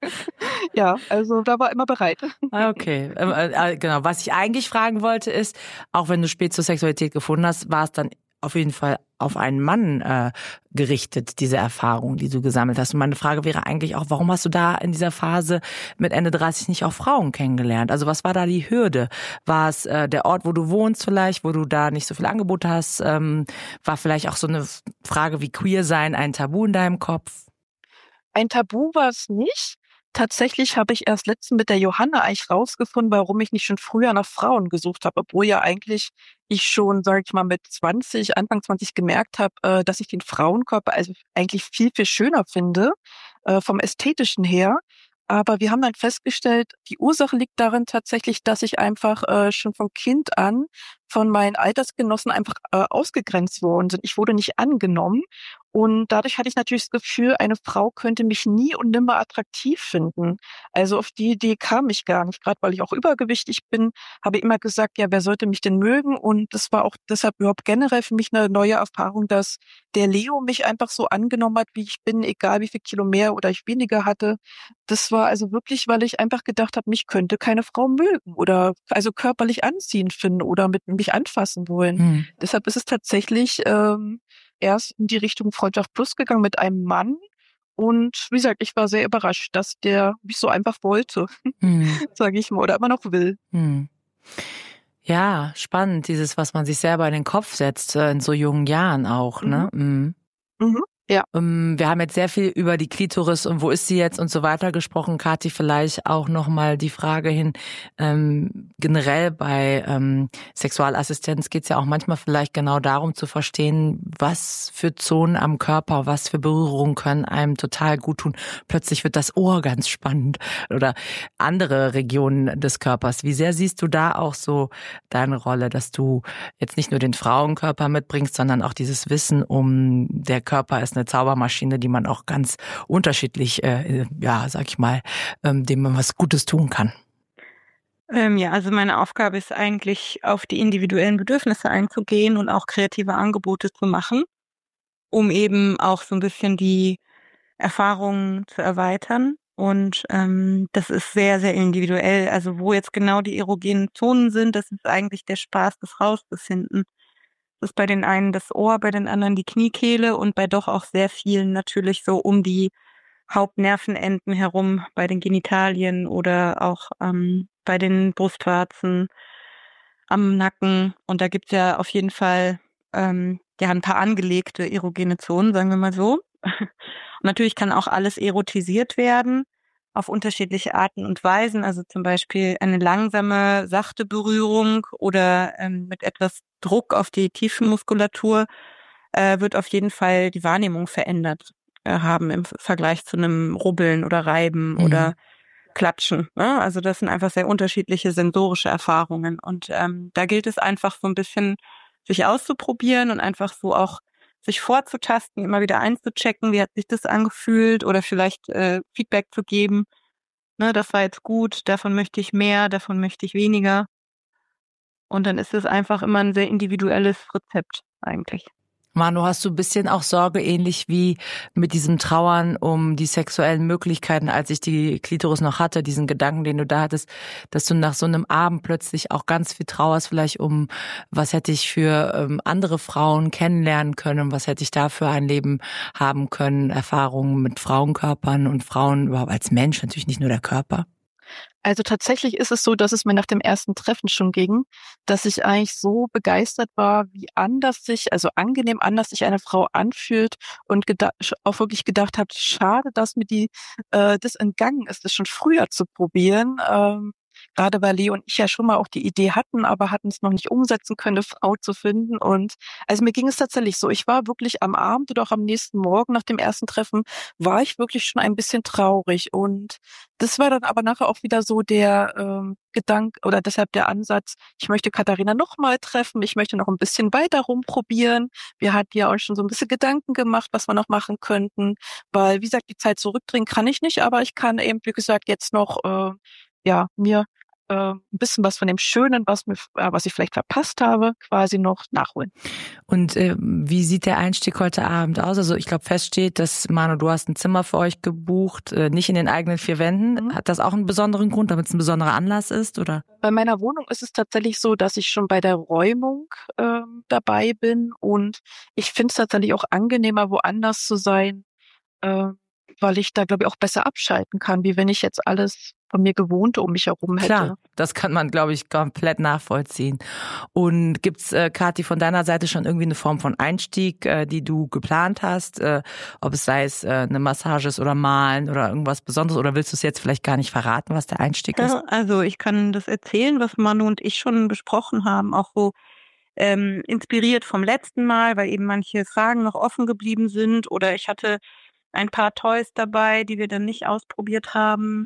Ja, also da war immer bereit. Ah, okay. Ähm, äh, genau. Was ich eigentlich fragen wollte ist, auch wenn du spät zur Sexualität gefunden hast, war es dann auf jeden Fall auf einen Mann äh, gerichtet, diese Erfahrung, die du gesammelt hast. Und meine Frage wäre eigentlich auch, warum hast du da in dieser Phase mit Ende dreißig nicht auch Frauen kennengelernt? Also was war da die Hürde? War es äh, der Ort, wo du wohnst vielleicht, wo du da nicht so viel Angebote hast? Ähm, war vielleicht auch so eine Frage wie Queer sein ein Tabu in deinem Kopf? Ein Tabu war es nicht. Tatsächlich habe ich erst letztens mit der Johanna eigentlich rausgefunden, warum ich nicht schon früher nach Frauen gesucht habe, obwohl ja eigentlich ich schon, sage ich mal, mit zwanzig, Anfang zwanzig gemerkt habe, äh, dass ich den Frauenkörper also eigentlich viel, viel schöner finde, äh, vom Ästhetischen her. Aber wir haben dann festgestellt, die Ursache liegt darin tatsächlich, dass ich einfach äh, schon von Kind an von meinen Altersgenossen einfach äh, ausgegrenzt worden sind. Ich wurde nicht angenommen. Und dadurch hatte ich natürlich das Gefühl, eine Frau könnte mich nie und nimmer attraktiv finden. Also auf die Idee kam ich gar nicht. Gerade weil ich auch übergewichtig bin, habe ich immer gesagt, ja, wer sollte mich denn mögen? Und das war auch deshalb überhaupt generell für mich eine neue Erfahrung, dass der Leo mich einfach so angenommen hat, wie ich bin, egal wie viel Kilo mehr oder ich weniger hatte. Das war also wirklich, weil ich einfach gedacht habe, mich könnte keine Frau mögen oder also körperlich anziehend finden oder mit mich anfassen wollen. Hm. Deshalb ist es tatsächlich ähm, erst in die Richtung Freundschaft Plus gegangen mit einem Mann. Und wie gesagt, ich war sehr überrascht, dass der mich so einfach wollte, Hm. sage ich mal, oder immer noch will. Hm. Ja, spannend, dieses, was man sich selber in den Kopf setzt, äh, in so jungen Jahren auch, ne? Mhm. Mhm. Ja. Ähm, Wir haben jetzt sehr viel über die Klitoris und wo ist sie jetzt und so weiter gesprochen. Kathi, vielleicht auch nochmal die Frage hin, ähm, generell bei ähm, Sexualassistenz geht es ja auch manchmal vielleicht genau darum zu verstehen, was für Zonen am Körper, was für Berührungen können einem total gut tun. Plötzlich wird das Ohr ganz spannend oder andere Regionen des Körpers. Wie sehr siehst du da auch so deine Rolle, dass du jetzt nicht nur den Frauenkörper mitbringst, sondern auch dieses Wissen um, der Körper ist eine Zaubermaschine, die man auch ganz unterschiedlich, äh, ja, sag ich mal, ähm, dem man was Gutes tun kann. Ähm, ja, also meine Aufgabe ist eigentlich, auf die individuellen Bedürfnisse einzugehen und auch kreative Angebote zu machen, um eben auch so ein bisschen die Erfahrungen zu erweitern. Und ähm, das ist sehr, sehr individuell. Also wo jetzt genau die erogenen Zonen sind, das ist eigentlich der Spaß des Rausbefinden. Das ist bei den einen das Ohr, bei den anderen die Kniekehle und bei doch auch sehr vielen natürlich so um die Hauptnervenenden herum, bei den Genitalien oder auch ähm, bei den Brustwarzen, am Nacken. Und da gibt's ja auf jeden Fall ähm, ja ein paar angelegte erogene Zonen, sagen wir mal so. Und natürlich kann auch alles erotisiert werden auf unterschiedliche Arten und Weisen. Also zum Beispiel eine langsame, sachte Berührung oder ähm, mit etwas Druck auf die Tiefenmuskulatur äh, wird auf jeden Fall die Wahrnehmung verändert äh, haben im Vergleich zu einem Rubbeln oder Reiben Mhm. oder Klatschen. Ne? Also das sind einfach sehr unterschiedliche sensorische Erfahrungen. Und ähm, da gilt es einfach so ein bisschen sich auszuprobieren und einfach so auch sich vorzutasten, immer wieder einzuchecken, wie hat sich das angefühlt oder vielleicht äh, Feedback zu geben. Ne, das war jetzt gut, davon möchte ich mehr, davon möchte ich weniger. Und dann ist es einfach immer ein sehr individuelles Rezept eigentlich. Manu, hast du ein bisschen auch Sorge, ähnlich wie mit diesem Trauern um die sexuellen Möglichkeiten, als ich die Klitoris noch hatte, diesen Gedanken, den du da hattest, dass du nach so einem Abend plötzlich auch ganz viel trauerst, vielleicht um, was hätte ich für ähm, andere Frauen kennenlernen können, was hätte ich da für ein Leben haben können, Erfahrungen mit Frauenkörpern und Frauen überhaupt als Mensch, natürlich nicht nur der Körper? Also tatsächlich ist es so, dass es mir nach dem ersten Treffen schon ging, dass ich eigentlich so begeistert war, wie anders sich, also angenehm anders sich eine Frau anfühlt und geda- auch wirklich gedacht habe, schade, dass mir die äh, das entgangen ist, das schon früher zu probieren. Ähm, gerade weil Leo und ich ja schon mal auch die Idee hatten, aber hatten es noch nicht umsetzen können, eine Frau zu finden. Und also mir ging es tatsächlich so. Ich war wirklich am Abend oder auch am nächsten Morgen nach dem ersten Treffen, war ich wirklich schon ein bisschen traurig. Und das war dann aber nachher auch wieder so der ähm, Gedanke oder deshalb der Ansatz, ich möchte Katharina noch mal treffen, ich möchte noch ein bisschen weiter rumprobieren. Wir hatten ja auch schon so ein bisschen Gedanken gemacht, was wir noch machen könnten, weil, wie gesagt, die Zeit zurückdrehen kann ich nicht, aber ich kann eben, wie gesagt, jetzt noch äh, ja mir äh, ein bisschen was von dem Schönen, was mir, äh, was ich vielleicht verpasst habe, quasi noch nachholen. Und äh, wie sieht der Einstieg heute Abend aus? Also ich glaube, fest steht, dass, Manu, du hast ein Zimmer für euch gebucht, äh, nicht in den eigenen vier Wänden. Mhm. Hat das auch einen besonderen Grund, damit es ein besonderer Anlass ist, oder? Bei meiner Wohnung ist es tatsächlich so, dass ich schon bei der Räumung äh, dabei bin und ich finde es tatsächlich auch angenehmer, woanders zu sein, äh, weil ich da, glaube ich, auch besser abschalten kann, wie wenn ich jetzt alles von mir Gewohnte um mich herum hätte. Klar, das kann man, glaube ich, komplett nachvollziehen. Und gibt's, äh, Kathi, von deiner Seite schon irgendwie eine Form von Einstieg, äh, die du geplant hast? Äh, ob es sei es äh, eine Massage ist oder Malen oder irgendwas Besonderes? Oder willst du es jetzt vielleicht gar nicht verraten, was der Einstieg ist? Ja, also ich kann das erzählen, was Manu und ich schon besprochen haben, auch so ähm, inspiriert vom letzten Mal, weil eben manche Fragen noch offen geblieben sind. Oder ich hatte ein paar Toys dabei, die wir dann nicht ausprobiert haben.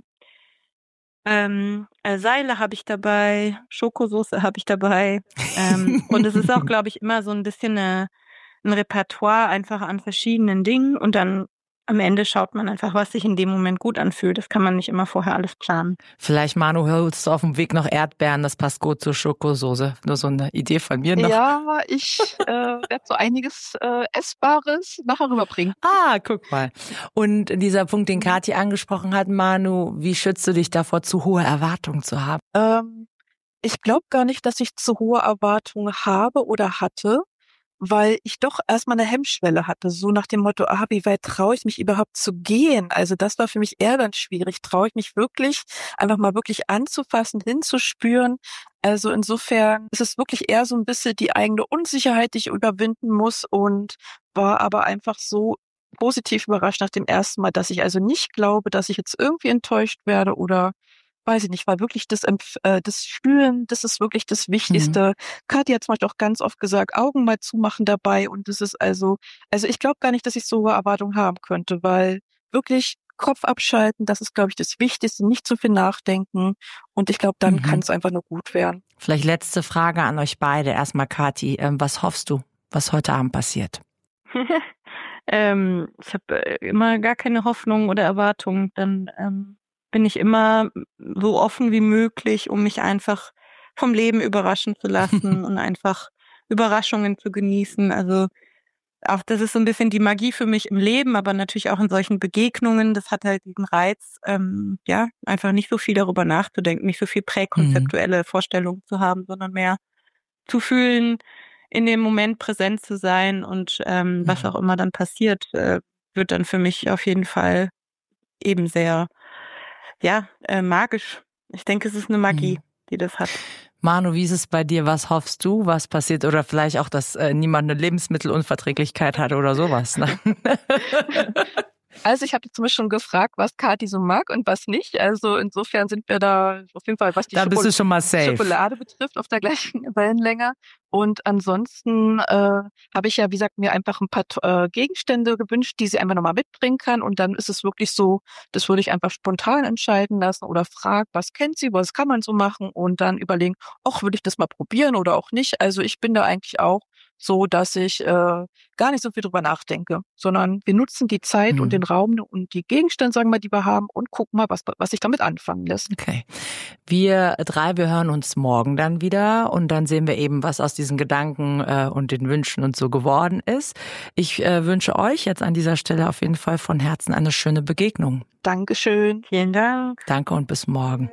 Ähm, äh, Seile habe ich dabei, Schokosoße habe ich dabei. Ähm, und es ist auch, glaube ich, immer so ein bisschen eine, ein Repertoire einfach an verschiedenen Dingen. Und dann am Ende schaut man einfach, was sich in dem Moment gut anfühlt. Das kann man nicht immer vorher alles planen. Vielleicht, Manu, holst du auf dem Weg noch Erdbeeren, das passt gut zur Schokosoße. Nur so eine Idee von mir noch. Ja, ich äh, werde so einiges äh, Essbares nachher rüberbringen. Ah, guck mal. Und dieser Punkt, den Kathi angesprochen hat, Manu, wie schützt du dich davor, zu hohe Erwartungen zu haben? Ähm, ich glaube gar nicht, dass ich zu hohe Erwartungen habe oder hatte, weil ich doch erstmal eine Hemmschwelle hatte, so nach dem Motto, ah, wie weit traue ich mich überhaupt zu gehen? Also das war für mich eher dann schwierig. Traue ich mich wirklich, einfach mal wirklich anzufassen, hinzuspüren? Also insofern ist es wirklich eher so ein bisschen die eigene Unsicherheit, die ich überwinden muss und war aber einfach so positiv überrascht nach dem ersten Mal, dass ich also nicht glaube, dass ich jetzt irgendwie enttäuscht werde oder weiß ich nicht, weil wirklich das, Empf- äh, das Spüren, das ist wirklich das Wichtigste. Mhm. Kathi hat zum Beispiel auch ganz oft gesagt, Augen mal zumachen dabei und das ist also, also ich glaube gar nicht, dass ich so hohe Erwartungen haben könnte, weil wirklich Kopf abschalten, das ist, glaube ich, das Wichtigste, nicht zu viel nachdenken und ich glaube, dann mhm. kann es einfach nur gut werden. Vielleicht letzte Frage an euch beide. Erstmal Kathi, ähm, was hoffst du, was heute Abend passiert? ähm, ich habe immer gar keine Hoffnung oder Erwartung, dann ähm bin ich immer so offen wie möglich, um mich einfach vom Leben überraschen zu lassen und einfach Überraschungen zu genießen. Also auch das ist so ein bisschen die Magie für mich im Leben, aber natürlich auch in solchen Begegnungen. Das hat halt diesen Reiz, ähm, ja, einfach nicht so viel darüber nachzudenken, nicht so viel präkonzeptuelle mhm. Vorstellungen zu haben, sondern mehr zu fühlen, in dem Moment präsent zu sein und ähm, mhm. was auch immer dann passiert, äh, wird dann für mich auf jeden Fall eben sehr Ja, äh, magisch. Ich denke, es ist eine Magie, mhm. die das hat. Manu, wie ist es bei dir? Was hoffst du, was passiert? Oder vielleicht auch, dass äh, niemand eine Lebensmittelunverträglichkeit hat oder sowas. Ne? Also ich habe zum Beispiel schon gefragt, was Kathi so mag und was nicht. Also insofern sind wir da auf jeden Fall, was die da bist Schoko- du schon mal safe. Schokolade betrifft, auf der gleichen Wellenlänge. Und ansonsten äh, habe ich ja, wie gesagt, mir einfach ein paar äh, Gegenstände gewünscht, die sie einfach nochmal mitbringen kann. Und dann ist es wirklich so, das würde ich einfach spontan entscheiden lassen oder frag, was kennt sie, was kann man so machen und dann überlegen, ach, würde ich das mal probieren oder auch nicht. Also ich bin da eigentlich auch so dass ich äh, gar nicht so viel drüber nachdenke, sondern wir nutzen die Zeit Mhm. und den Raum und die Gegenstände, sagen wir, die wir haben und gucken mal, was, was sich damit anfangen lässt. Okay. Wir drei, wir hören uns morgen dann wieder und dann sehen wir eben, was aus diesen Gedanken äh, und den Wünschen und so geworden ist. Ich äh, wünsche euch jetzt an dieser Stelle auf jeden Fall von Herzen eine schöne Begegnung. Dankeschön. Vielen Dank. Danke und bis morgen.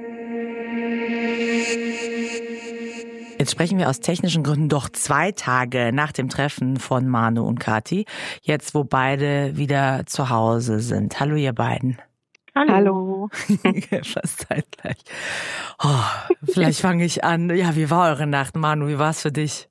Jetzt sprechen wir aus technischen Gründen doch zwei Tage nach dem Treffen von Manu und Kathi, jetzt wo beide wieder zu Hause sind. Hallo ihr beiden. Hallo. Fast zeitgleich. Oh, vielleicht fange ich an. Ja, wie war eure Nacht, Manu? Wie war es für dich?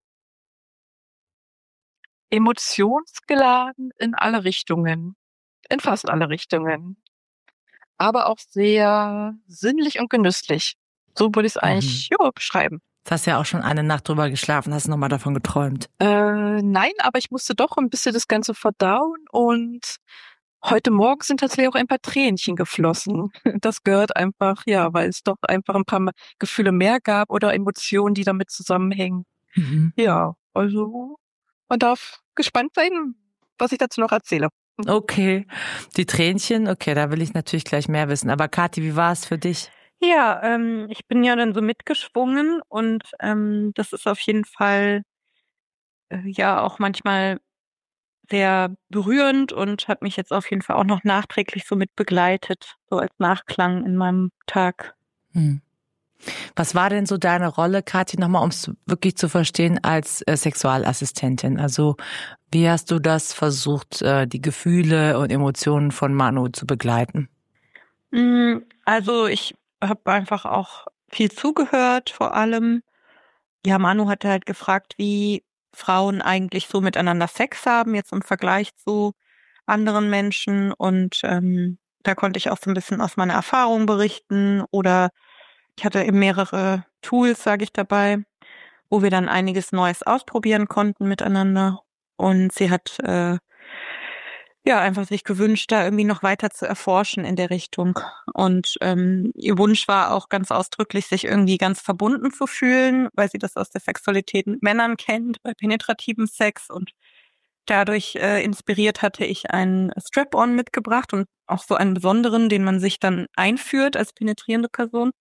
Emotionsgeladen in alle Richtungen, in fast alle Richtungen, aber auch sehr sinnlich und genüsslich. So würde ich es eigentlich ja, beschreiben. Du hast ja auch schon eine Nacht drüber geschlafen, hast nochmal davon geträumt. Äh, nein, aber ich musste doch ein bisschen das Ganze verdauen und heute Morgen sind tatsächlich auch ein paar Tränchen geflossen. Das gehört einfach, ja, weil es doch einfach ein paar Gefühle mehr gab oder Emotionen, die damit zusammenhängen. Mhm. Ja, also man darf gespannt sein, was ich dazu noch erzähle. Okay, die Tränchen, okay, da will ich natürlich gleich mehr wissen. Aber Kathi, wie war es für dich? Ja, ähm, ich bin ja dann so mitgeschwungen und ähm, das ist auf jeden Fall äh, ja auch manchmal sehr berührend und hat mich jetzt auf jeden Fall auch noch nachträglich so mit begleitet, so als Nachklang in meinem Tag. Hm. Was war denn so deine Rolle, Kathi, nochmal, um es wirklich zu verstehen, als äh, Sexualassistentin? Also wie hast du das versucht, äh, die Gefühle und Emotionen von Manu zu begleiten? Also ich habe einfach auch viel zugehört, vor allem. Ja, Manu hatte halt gefragt, wie Frauen eigentlich so miteinander Sex haben, jetzt im Vergleich zu anderen Menschen. Und ähm, da konnte ich auch so ein bisschen aus meiner Erfahrung berichten. Oder ich hatte eben mehrere Tools, sage ich dabei, wo wir dann einiges Neues ausprobieren konnten miteinander. Und sie hat äh, ja einfach sich gewünscht, da irgendwie noch weiter zu erforschen in der Richtung. Und ähm, ihr Wunsch war auch ganz ausdrücklich, sich irgendwie ganz verbunden zu fühlen, weil sie das aus der Sexualität mit Männern kennt, bei penetrativem Sex. Und dadurch äh, inspiriert hatte ich einen Strap-on mitgebracht und auch so einen besonderen, den man sich dann einführt als penetrierende Person.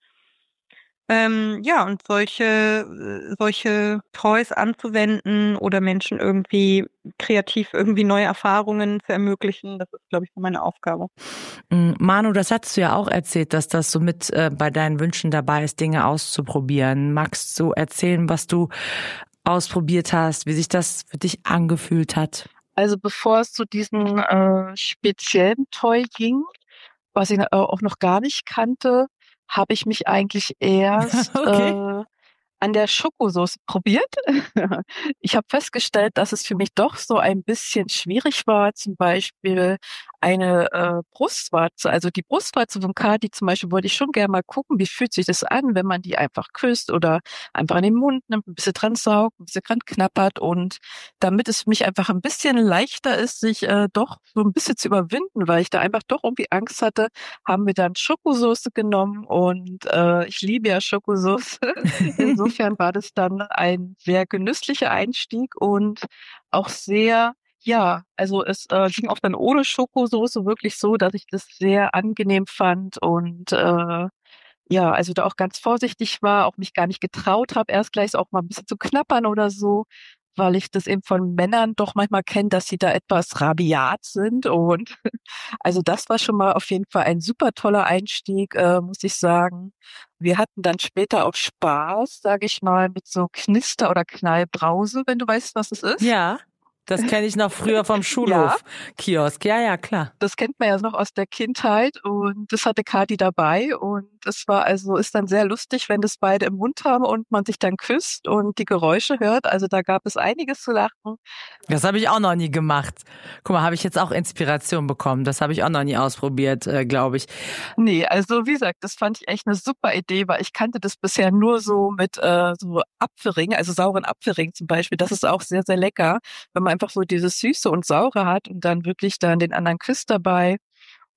Ähm, ja, und solche, äh, solche Toys anzuwenden oder Menschen irgendwie kreativ irgendwie neue Erfahrungen zu ermöglichen, das ist, glaube ich, so meine Aufgabe. Manu, das hattest du ja auch erzählt, dass das so mit äh, bei deinen Wünschen dabei ist, Dinge auszuprobieren. Magst du erzählen, was du ausprobiert hast, wie sich das für dich angefühlt hat? Also bevor es zu diesem äh, speziellen Toy ging, was ich äh, auch noch gar nicht kannte, habe ich mich eigentlich erst Okay. äh, an der Schokosauce probiert. Ich habe festgestellt, dass es für mich doch so ein bisschen schwierig war, zum Beispiel eine äh, Brustwarze, also die Brustwarze von Kathi zum Beispiel, wollte ich schon gerne mal gucken, wie fühlt sich das an, wenn man die einfach küsst oder einfach in den Mund nimmt, ein bisschen dran saugt, ein bisschen dran knappert, und damit es für mich einfach ein bisschen leichter ist, sich äh, doch so ein bisschen zu überwinden, weil ich da einfach doch irgendwie Angst hatte, haben wir dann Schokosauce genommen, und äh, ich liebe ja Schokosauce. Insofern war das dann ein sehr genüsslicher Einstieg und auch sehr, ja, also es äh, ging auch dann ohne Schokosoße wirklich so, dass ich das sehr angenehm fand und äh, ja, also da auch ganz vorsichtig war, auch mich gar nicht getraut habe, erst gleich auch mal ein bisschen zu knappern oder so, weil ich das eben von Männern doch manchmal kenne, dass sie da etwas rabiat sind, und also das war schon mal auf jeden Fall ein super toller Einstieg, äh, muss ich sagen. Wir hatten dann später auch Spaß, sage ich mal, mit so Knister- oder Knallbrause, wenn du weißt, was es ist. Ja, das kenne ich noch früher vom Schulhof-Kiosk. Ja, ja, klar. Das kennt man ja noch aus der Kindheit, und das hatte Kathi dabei, und es war also, ist dann sehr lustig, wenn das beide im Mund haben und man sich dann küsst und die Geräusche hört. Also da gab es einiges zu lachen. Das habe ich auch noch nie gemacht. Guck mal, habe ich jetzt auch Inspiration bekommen. Das habe ich auch noch nie ausprobiert, äh, glaube ich. Nee, also wie gesagt, das fand ich echt eine super Idee, weil ich kannte das bisher nur so mit äh, so Apfelring, also sauren Apfelring zum Beispiel. Das ist auch sehr, sehr lecker, wenn man einfach so dieses Süße und Saure hat und dann wirklich dann den anderen küsst dabei.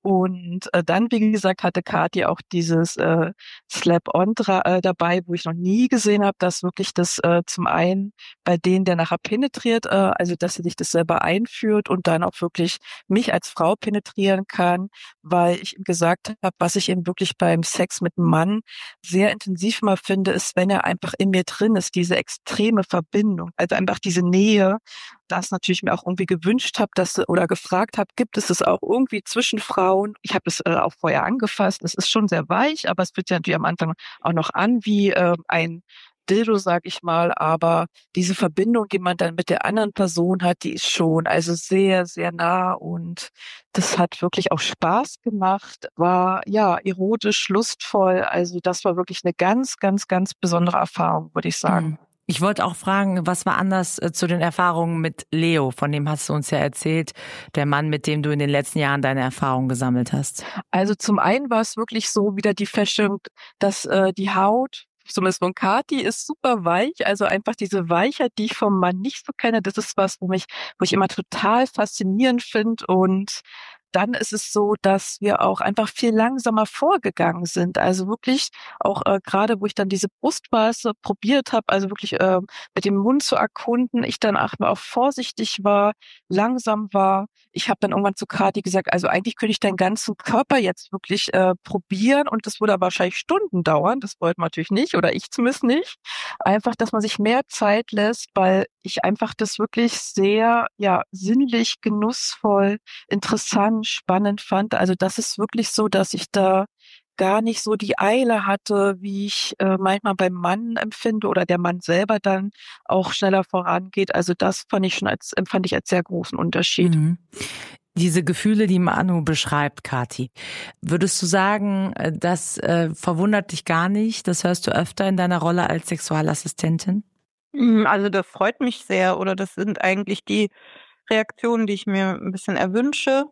Und äh, dann, wie gesagt, hatte Kathi auch dieses äh, Slap-on dra- äh, dabei, wo ich noch nie gesehen habe, dass wirklich das äh, zum einen bei denen, der nachher penetriert, äh, also dass sie sich das selber einführt und dann auch wirklich mich als Frau penetrieren kann, weil ich ihm gesagt habe, was ich eben wirklich beim Sex mit einem Mann sehr intensiv mal finde, ist, wenn er einfach in mir drin ist, diese extreme Verbindung, also einfach diese Nähe, das natürlich mir auch irgendwie gewünscht habe, dass oder gefragt habe, gibt es das auch irgendwie zwischen Frauen? Ich habe es äh, auch vorher angefasst. Es ist schon sehr weich, aber es fühlt sich natürlich am Anfang auch noch an wie äh, ein Dildo, sag ich mal. Aber diese Verbindung, die man dann mit der anderen Person hat, die ist schon also sehr, sehr nah und das hat wirklich auch Spaß gemacht. War ja erotisch, lustvoll. Also das war wirklich eine ganz, ganz, ganz besondere Erfahrung, würde ich sagen. Mhm. Ich wollte auch fragen, was war anders äh, zu den Erfahrungen mit Leo? Von dem hast du uns ja erzählt, der Mann, mit dem du in den letzten Jahren deine Erfahrungen gesammelt hast. Also zum einen war es wirklich so wieder die Feststellung, dass äh, die Haut, zumindest von Kathi, ist super weich. Also einfach diese Weichheit, die ich vom Mann nicht so kenne, das ist was, wo mich, wo ich immer total faszinierend finde. Und dann ist es so, dass wir auch einfach viel langsamer vorgegangen sind. Also wirklich auch äh, gerade, wo ich dann diese Brustwarze probiert habe, also wirklich äh, mit dem Mund zu erkunden, ich dann auch, auch vorsichtig war, langsam war. Ich habe dann irgendwann zu Kathi gesagt, also eigentlich könnte ich deinen ganzen Körper jetzt wirklich äh, probieren und das würde aber wahrscheinlich Stunden dauern. Das wollten wir natürlich nicht oder ich zumindest nicht. Einfach, dass man sich mehr Zeit lässt, weil ich einfach das wirklich sehr, ja, sinnlich, genussvoll, interessant, spannend fand. Also das ist wirklich so, dass ich da gar nicht so die Eile hatte, wie ich äh, manchmal beim Mann empfinde oder der Mann selber dann auch schneller vorangeht. Also das fand ich schon als, empfand ich als sehr großen Unterschied. Mhm. Diese Gefühle, die Manu beschreibt, Kathi, würdest du sagen, äh, das äh, verwundert dich gar nicht? Das hörst du öfter in deiner Rolle als Sexualassistentin? Mm, Also das freut mich sehr oder das sind eigentlich die Reaktionen, die ich mir ein bisschen erwünsche.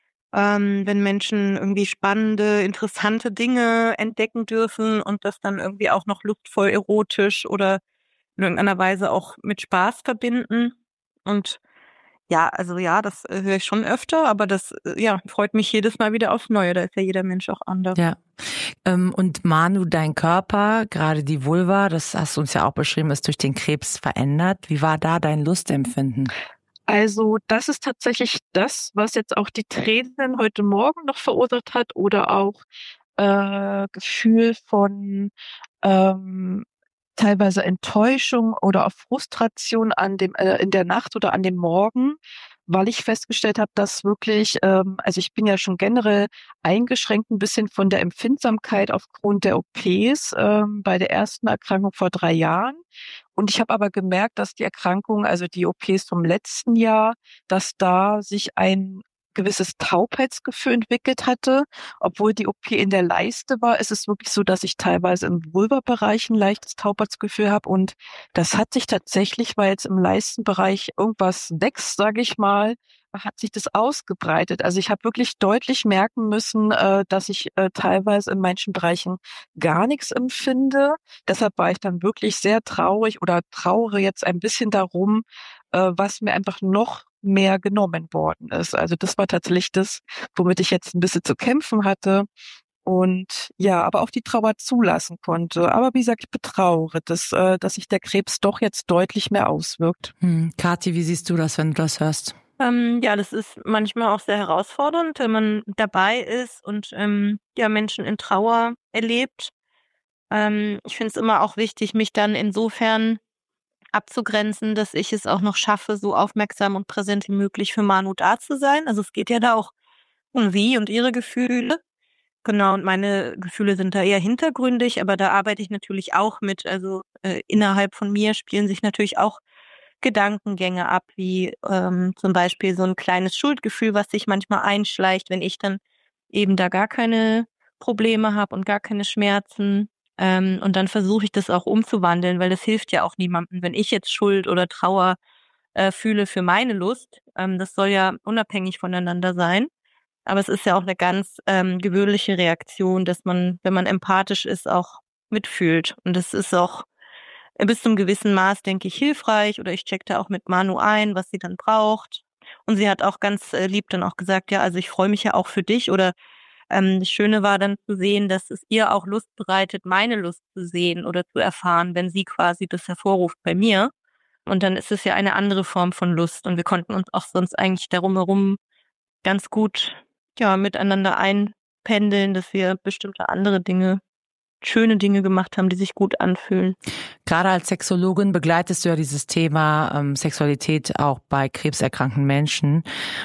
Ähm, wenn Menschen irgendwie spannende, interessante Dinge entdecken dürfen und das dann irgendwie auch noch lustvoll, erotisch oder in irgendeiner Weise auch mit Spaß verbinden. Und ja, also ja, das äh, höre ich schon öfter, aber das äh, ja, freut mich jedes Mal wieder aufs Neue. Da ist ja jeder Mensch auch anders. Ja. Ähm, und Manu, dein Körper, gerade die Vulva, das hast du uns ja auch beschrieben, ist durch den Krebs verändert. Wie war da dein Lustempfinden? Also das ist tatsächlich das, was jetzt auch die Tränen heute Morgen noch verursacht hat oder auch äh, Gefühl von ähm, teilweise Enttäuschung oder auch Frustration an dem äh, in der Nacht oder an dem Morgen, weil ich festgestellt habe, dass wirklich, ähm, also ich bin ja schon generell eingeschränkt ein bisschen von der Empfindsamkeit aufgrund der O Ps ähm, bei der ersten Erkrankung vor drei Jahren. Und ich habe aber gemerkt, dass die Erkrankung, also die O Ps vom letzten Jahr, dass da sich ein gewisses Taubheitsgefühl entwickelt hatte. Obwohl die O P in der Leiste war, ist es wirklich so, dass ich teilweise im Vulva-Bereich ein leichtes Taubheitsgefühl habe. Und das hat sich tatsächlich, weil jetzt im Leistenbereich irgendwas wächst, sage ich mal, hat sich das ausgebreitet. Also ich habe wirklich deutlich merken müssen, äh, dass ich äh, teilweise in manchen Bereichen gar nichts empfinde. Deshalb war ich dann wirklich sehr traurig oder trauere jetzt ein bisschen darum, äh, was mir einfach noch mehr genommen worden ist. Also das war tatsächlich das, womit ich jetzt ein bisschen zu kämpfen hatte und ja, aber auch die Trauer zulassen konnte. Aber wie gesagt, ich betrauere, dass, äh, dass sich der Krebs doch jetzt deutlich mehr auswirkt. Hm. Kathi, wie siehst du das, wenn du das hörst? Ähm, ja, das ist manchmal auch sehr herausfordernd, wenn man dabei ist und ähm, ja, Menschen in Trauer erlebt. Ähm, ich finde es immer auch wichtig, mich dann insofern abzugrenzen, dass ich es auch noch schaffe, so aufmerksam und präsent wie möglich für Manu da zu sein. Also es geht ja da auch um sie und ihre Gefühle. Genau, und meine Gefühle sind da eher hintergründig, aber da arbeite ich natürlich auch mit. Also äh, innerhalb von mir spielen sich natürlich auch Gedankengänge ab, wie ähm, zum Beispiel so ein kleines Schuldgefühl, was sich manchmal einschleicht, wenn ich dann eben da gar keine Probleme habe und gar keine Schmerzen. Ähm, und dann versuche ich das auch umzuwandeln, weil das hilft ja auch niemandem, wenn ich jetzt Schuld oder Trauer äh, fühle für meine Lust. Ähm, das soll ja unabhängig voneinander sein. Aber es ist ja auch eine ganz ähm, gewöhnliche Reaktion, dass man, wenn man empathisch ist, auch mitfühlt. Und das ist auch bis zum gewissen Maß, denke ich, hilfreich. Oder ich check da auch mit Manu ein, was sie dann braucht. Und sie hat auch ganz äh, lieb dann auch gesagt, ja, also ich freue mich ja auch für dich. Oder ähm, das Schöne war dann zu sehen, dass es ihr auch Lust bereitet, meine Lust zu sehen oder zu erfahren, wenn sie quasi das hervorruft bei mir. Und dann ist es ja eine andere Form von Lust. Und wir konnten uns auch sonst eigentlich darum herum ganz gut ja miteinander einpendeln, dass wir bestimmte andere Dinge, schöne Dinge gemacht haben, die sich gut anfühlen. Gerade als Sexologin begleitest du ja dieses Thema ähm, Sexualität auch bei krebserkrankten Menschen.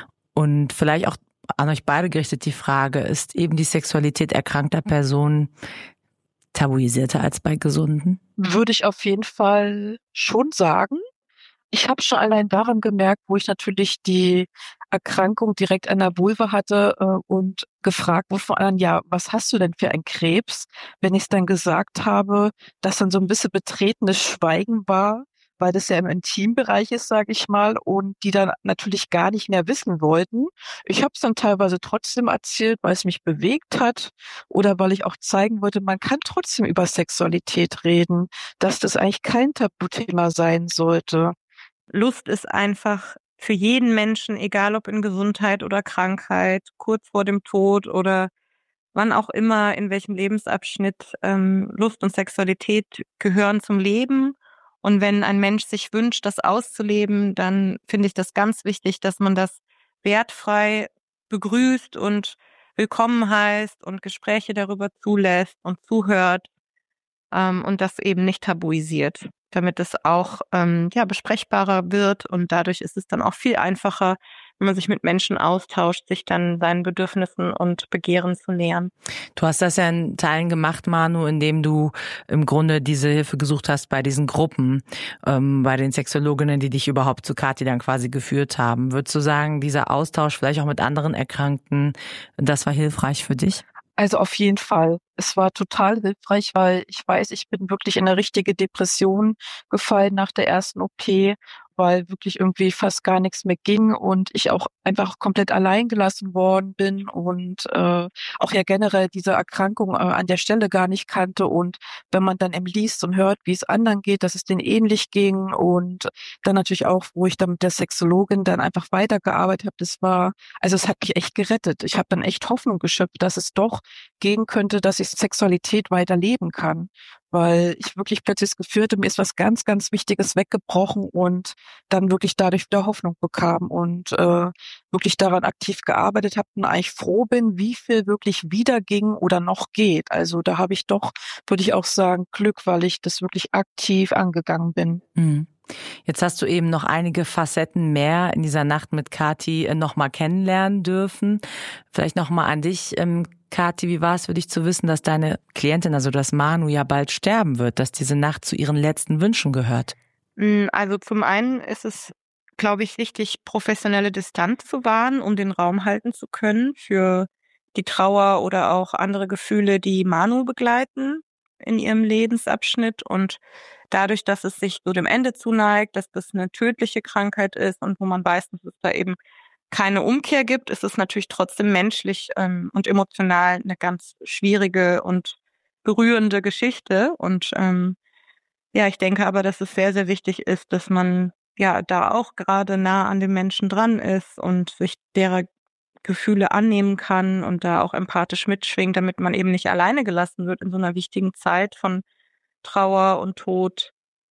Und vielleicht auch an euch beide gerichtet die Frage, ist eben die Sexualität erkrankter Personen tabuisierter als bei Gesunden? Würde ich auf jeden Fall schon sagen. Ich habe schon allein daran gemerkt, wo ich natürlich die Erkrankung direkt an der Vulva hatte äh, und gefragt wurde von anderen, ja, was hast du denn für einen Krebs? Wenn ich es dann gesagt habe, dass dann so ein bisschen betretenes Schweigen war, weil das ja im Intimbereich ist, sage ich mal, und die dann natürlich gar nicht mehr wissen wollten. Ich habe es dann teilweise trotzdem erzählt, weil es mich bewegt hat oder weil ich auch zeigen wollte, man kann trotzdem über Sexualität reden, dass das eigentlich kein Tabuthema sein sollte. Lust ist einfach für jeden Menschen, egal ob in Gesundheit oder Krankheit, kurz vor dem Tod oder wann auch immer, in welchem Lebensabschnitt, ähm, Lust und Sexualität gehören zum Leben. Und wenn ein Mensch sich wünscht, das auszuleben, dann finde ich das ganz wichtig, dass man das wertfrei begrüßt und willkommen heißt und Gespräche darüber zulässt und zuhört ähm, und das eben nicht tabuisiert, damit es auch ähm, ja besprechbarer wird und dadurch ist es dann auch viel einfacher, wenn man sich mit Menschen austauscht, sich dann seinen Bedürfnissen und Begehren zu nähern. Du hast das ja in Teilen gemacht, Manu, indem du im Grunde diese Hilfe gesucht hast bei diesen Gruppen, ähm, bei den Sexologinnen, die dich überhaupt zu Kathi dann quasi geführt haben. Würdest du sagen, dieser Austausch vielleicht auch mit anderen Erkrankten, das war hilfreich für dich? Also auf jeden Fall. Es war total hilfreich, weil ich weiß, ich bin wirklich in eine richtige Depression gefallen nach der ersten O P, weil wirklich irgendwie fast gar nichts mehr ging und ich auch einfach komplett allein gelassen worden bin und äh, auch ja generell diese Erkrankung äh, an der Stelle gar nicht kannte. Und wenn man dann eben liest und hört, wie es anderen geht, dass es denen ähnlich ging und dann natürlich auch, wo ich dann mit der Sexologin dann einfach weitergearbeitet habe, das war, also es hat mich echt gerettet. Ich habe dann echt Hoffnung geschöpft, dass es doch gehen könnte, dass ich Sexualität weiterleben kann, weil ich wirklich plötzlich das Gefühl hatte, mir ist was ganz, ganz Wichtiges weggebrochen und dann wirklich dadurch wieder Hoffnung bekam und äh, wirklich daran aktiv gearbeitet habe und eigentlich froh bin, wie viel wirklich wieder ging oder noch geht. Also da habe ich doch, würde ich auch sagen, Glück, weil ich das wirklich aktiv angegangen bin. Mhm. Jetzt hast du eben noch einige Facetten mehr in dieser Nacht mit Kathi noch mal kennenlernen dürfen. Vielleicht noch mal an dich, ähm, Kathi, wie war es für dich zu wissen, dass deine Klientin, also dass Manu ja bald sterben wird, dass diese Nacht zu ihren letzten Wünschen gehört? Also zum einen ist es, glaube ich, wichtig, professionelle Distanz zu wahren, um den Raum halten zu können für die Trauer oder auch andere Gefühle, die Manu begleiten in ihrem Lebensabschnitt. Und dadurch, dass es sich so dem Ende zuneigt, dass das eine tödliche Krankheit ist und wo man weiß, dass es da eben keine Umkehr gibt, ist es natürlich trotzdem menschlich ähm, und emotional eine ganz schwierige und berührende Geschichte. Und ähm, ja, ich denke aber, dass es sehr, sehr wichtig ist, dass man ja da auch gerade nah an den Menschen dran ist und sich derer Gefühle annehmen kann und da auch empathisch mitschwingt, damit man eben nicht alleine gelassen wird in so einer wichtigen Zeit von Trauer und Tod.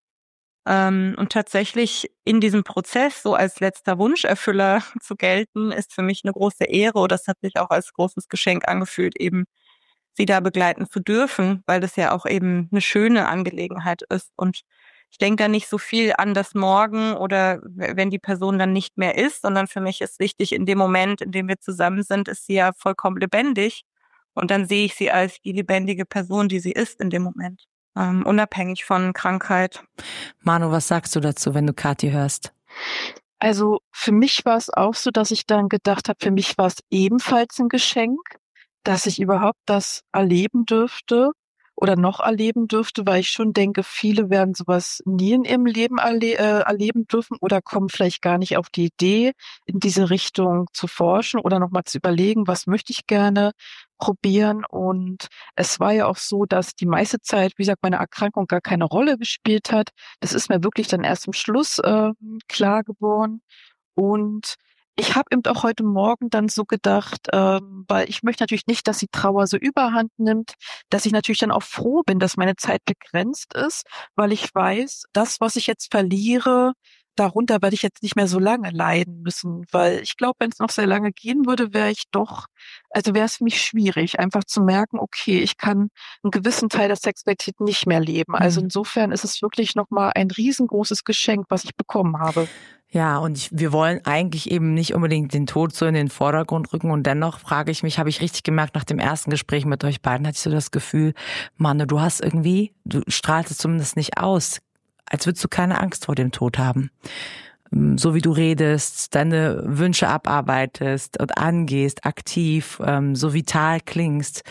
Ähm, und tatsächlich in diesem Prozess so als letzter Wunscherfüller zu gelten, ist für mich eine große Ehre und das hat sich auch als großes Geschenk angefühlt, eben sie da begleiten zu dürfen, weil das ja auch eben eine schöne Angelegenheit ist. Und ich denke da nicht so viel an das Morgen oder wenn die Person dann nicht mehr ist, sondern für mich ist wichtig, in dem Moment, in dem wir zusammen sind, ist sie ja vollkommen lebendig. Und dann sehe ich sie als die lebendige Person, die sie ist in dem Moment. Ähm, unabhängig von Krankheit. Manu, was sagst du dazu, wenn du Kathi hörst? Also für mich war es auch so, dass ich dann gedacht habe, für mich war es ebenfalls ein Geschenk, dass ich überhaupt das erleben dürfte oder noch erleben dürfte, weil ich schon denke, viele werden sowas nie in ihrem Leben erle- äh, erleben dürfen oder kommen vielleicht gar nicht auf die Idee, in diese Richtung zu forschen oder nochmal zu überlegen, was möchte ich gerne probieren. Und es war ja auch so, dass die meiste Zeit, wie gesagt, meine Erkrankung gar keine Rolle gespielt hat. Das ist mir wirklich dann erst am Schluss äh, klar geworden. Und Ich habe eben auch heute Morgen dann so gedacht, ähm, weil ich möchte natürlich nicht, dass die Trauer so überhand nimmt, dass ich natürlich dann auch froh bin, dass meine Zeit begrenzt ist, weil ich weiß, das, was ich jetzt verliere, darunter werde ich jetzt nicht mehr so lange leiden müssen, weil ich glaube, wenn es noch sehr lange gehen würde, wäre ich doch, also wäre es für mich schwierig, einfach zu merken, okay, ich kann einen gewissen Teil der Sexualität nicht mehr leben. Also Mhm. insofern ist es wirklich nochmal ein riesengroßes Geschenk, was ich bekommen habe. Ja, und ich, wir wollen eigentlich eben nicht unbedingt den Tod so in den Vordergrund rücken. Und dennoch frage ich mich, habe ich richtig gemerkt, nach dem ersten Gespräch mit euch beiden hatte ich so das Gefühl, Manu, du hast irgendwie, du strahlst es zumindest nicht aus, als würdest du keine Angst vor dem Tod haben. So wie du redest, deine Wünsche abarbeitest und angehst, aktiv, so vital klingst.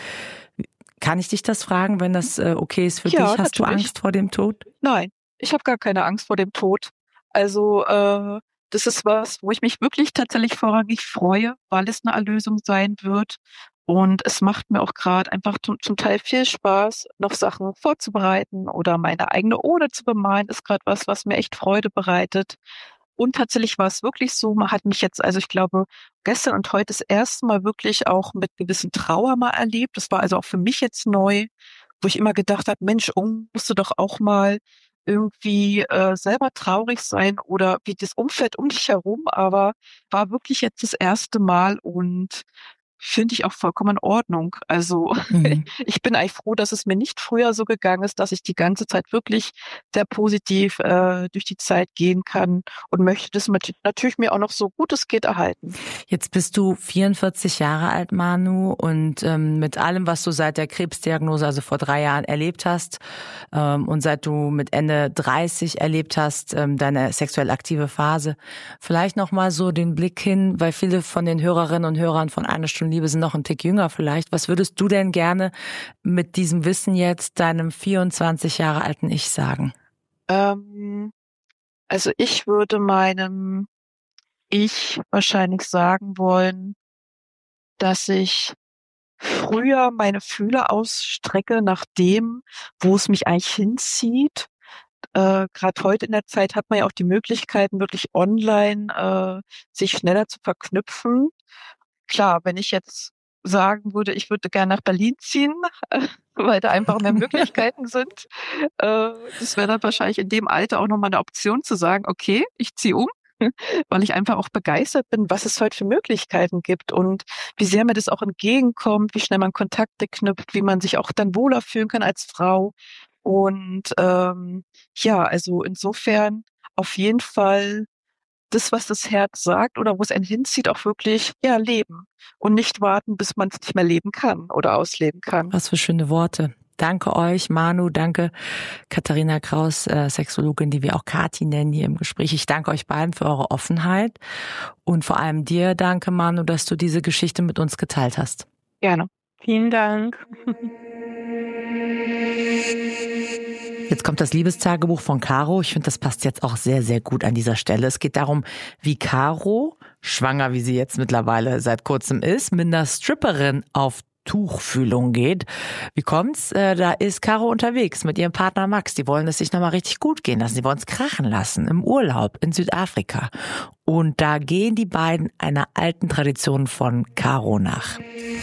Kann ich dich das fragen, wenn das okay ist für Ja, dich? Hast natürlich. du Angst vor dem Tod? Nein, ich habe gar keine Angst vor dem Tod. Also äh, das ist was, wo ich mich wirklich tatsächlich vorrangig freue, weil es eine Erlösung sein wird. Und es macht mir auch gerade einfach zum, zum Teil viel Spaß, noch Sachen vorzubereiten oder meine eigene Ode zu bemalen, ist gerade was, was mir echt Freude bereitet. Und tatsächlich war es wirklich so, man hat mich jetzt, also ich glaube, gestern und heute das erste Mal wirklich auch mit gewissen Trauer mal erlebt. Das war also auch für mich jetzt neu, wo ich immer gedacht habe, Mensch, oh, musst du doch auch mal irgendwie äh, selber traurig sein oder wie das Umfeld um dich herum, aber war wirklich jetzt das erste Mal und finde ich auch vollkommen in Ordnung. Also Mhm. ich bin eigentlich froh, dass es mir nicht früher so gegangen ist, dass ich die ganze Zeit wirklich sehr positiv äh, durch die Zeit gehen kann und möchte das mit, natürlich mir auch noch so gut es geht erhalten. Jetzt bist du vierundvierzig Jahre alt, Manu, und ähm, mit allem, was du seit der Krebsdiagnose, also vor drei Jahren erlebt hast ähm, und seit du mit Ende dreißig erlebt hast, ähm, deine sexuell aktive Phase, vielleicht nochmal so den Blick hin, weil viele von den Hörerinnen und Hörern von Eine Stunde Liebe sind noch ein Tick jünger vielleicht. Was würdest du denn gerne mit diesem Wissen jetzt deinem vierundzwanzig Jahre alten Ich sagen? Ähm, also ich würde meinem Ich wahrscheinlich sagen wollen, dass ich früher meine Fühler ausstrecke nach dem, wo es mich eigentlich hinzieht. Äh, Gerade heute in der Zeit hat man ja auch die Möglichkeiten, wirklich online äh, sich schneller zu verknüpfen. Klar, wenn ich jetzt sagen würde, ich würde gerne nach Berlin ziehen, äh, weil da einfach mehr Möglichkeiten sind, äh, das wäre dann wahrscheinlich in dem Alter auch nochmal eine Option zu sagen, okay, ich ziehe um, weil ich einfach auch begeistert bin, was es heute für Möglichkeiten gibt und wie sehr mir das auch entgegenkommt, wie schnell man Kontakte knüpft, wie man sich auch dann wohler fühlen kann als Frau. Und ähm, ja, also insofern auf jeden Fall das, was das Herz sagt oder wo es einen hinzieht, auch wirklich ja leben und nicht warten, bis man es nicht mehr leben kann oder ausleben kann. Was für schöne Worte. Danke euch, Manu, danke Katharina Kraus, äh, Sexologin, die wir auch Kathi nennen hier im Gespräch. Ich danke euch beiden für eure Offenheit und vor allem dir danke, Manu, dass du diese Geschichte mit uns geteilt hast. Gerne. Vielen Dank. Jetzt kommt das Liebestagebuch von Caro. Ich finde, das passt jetzt auch sehr, sehr gut an dieser Stelle. Es geht darum, wie Caro, schwanger wie sie jetzt mittlerweile seit kurzem ist, mit einer Stripperin auf Tuchfühlung geht. Wie kommt's? Äh, da ist Caro unterwegs mit ihrem Partner Max. Die wollen es sich nochmal richtig gut gehen lassen. Die wollen es krachen lassen im Urlaub in Südafrika. Und da gehen die beiden einer alten Tradition von Caro nach.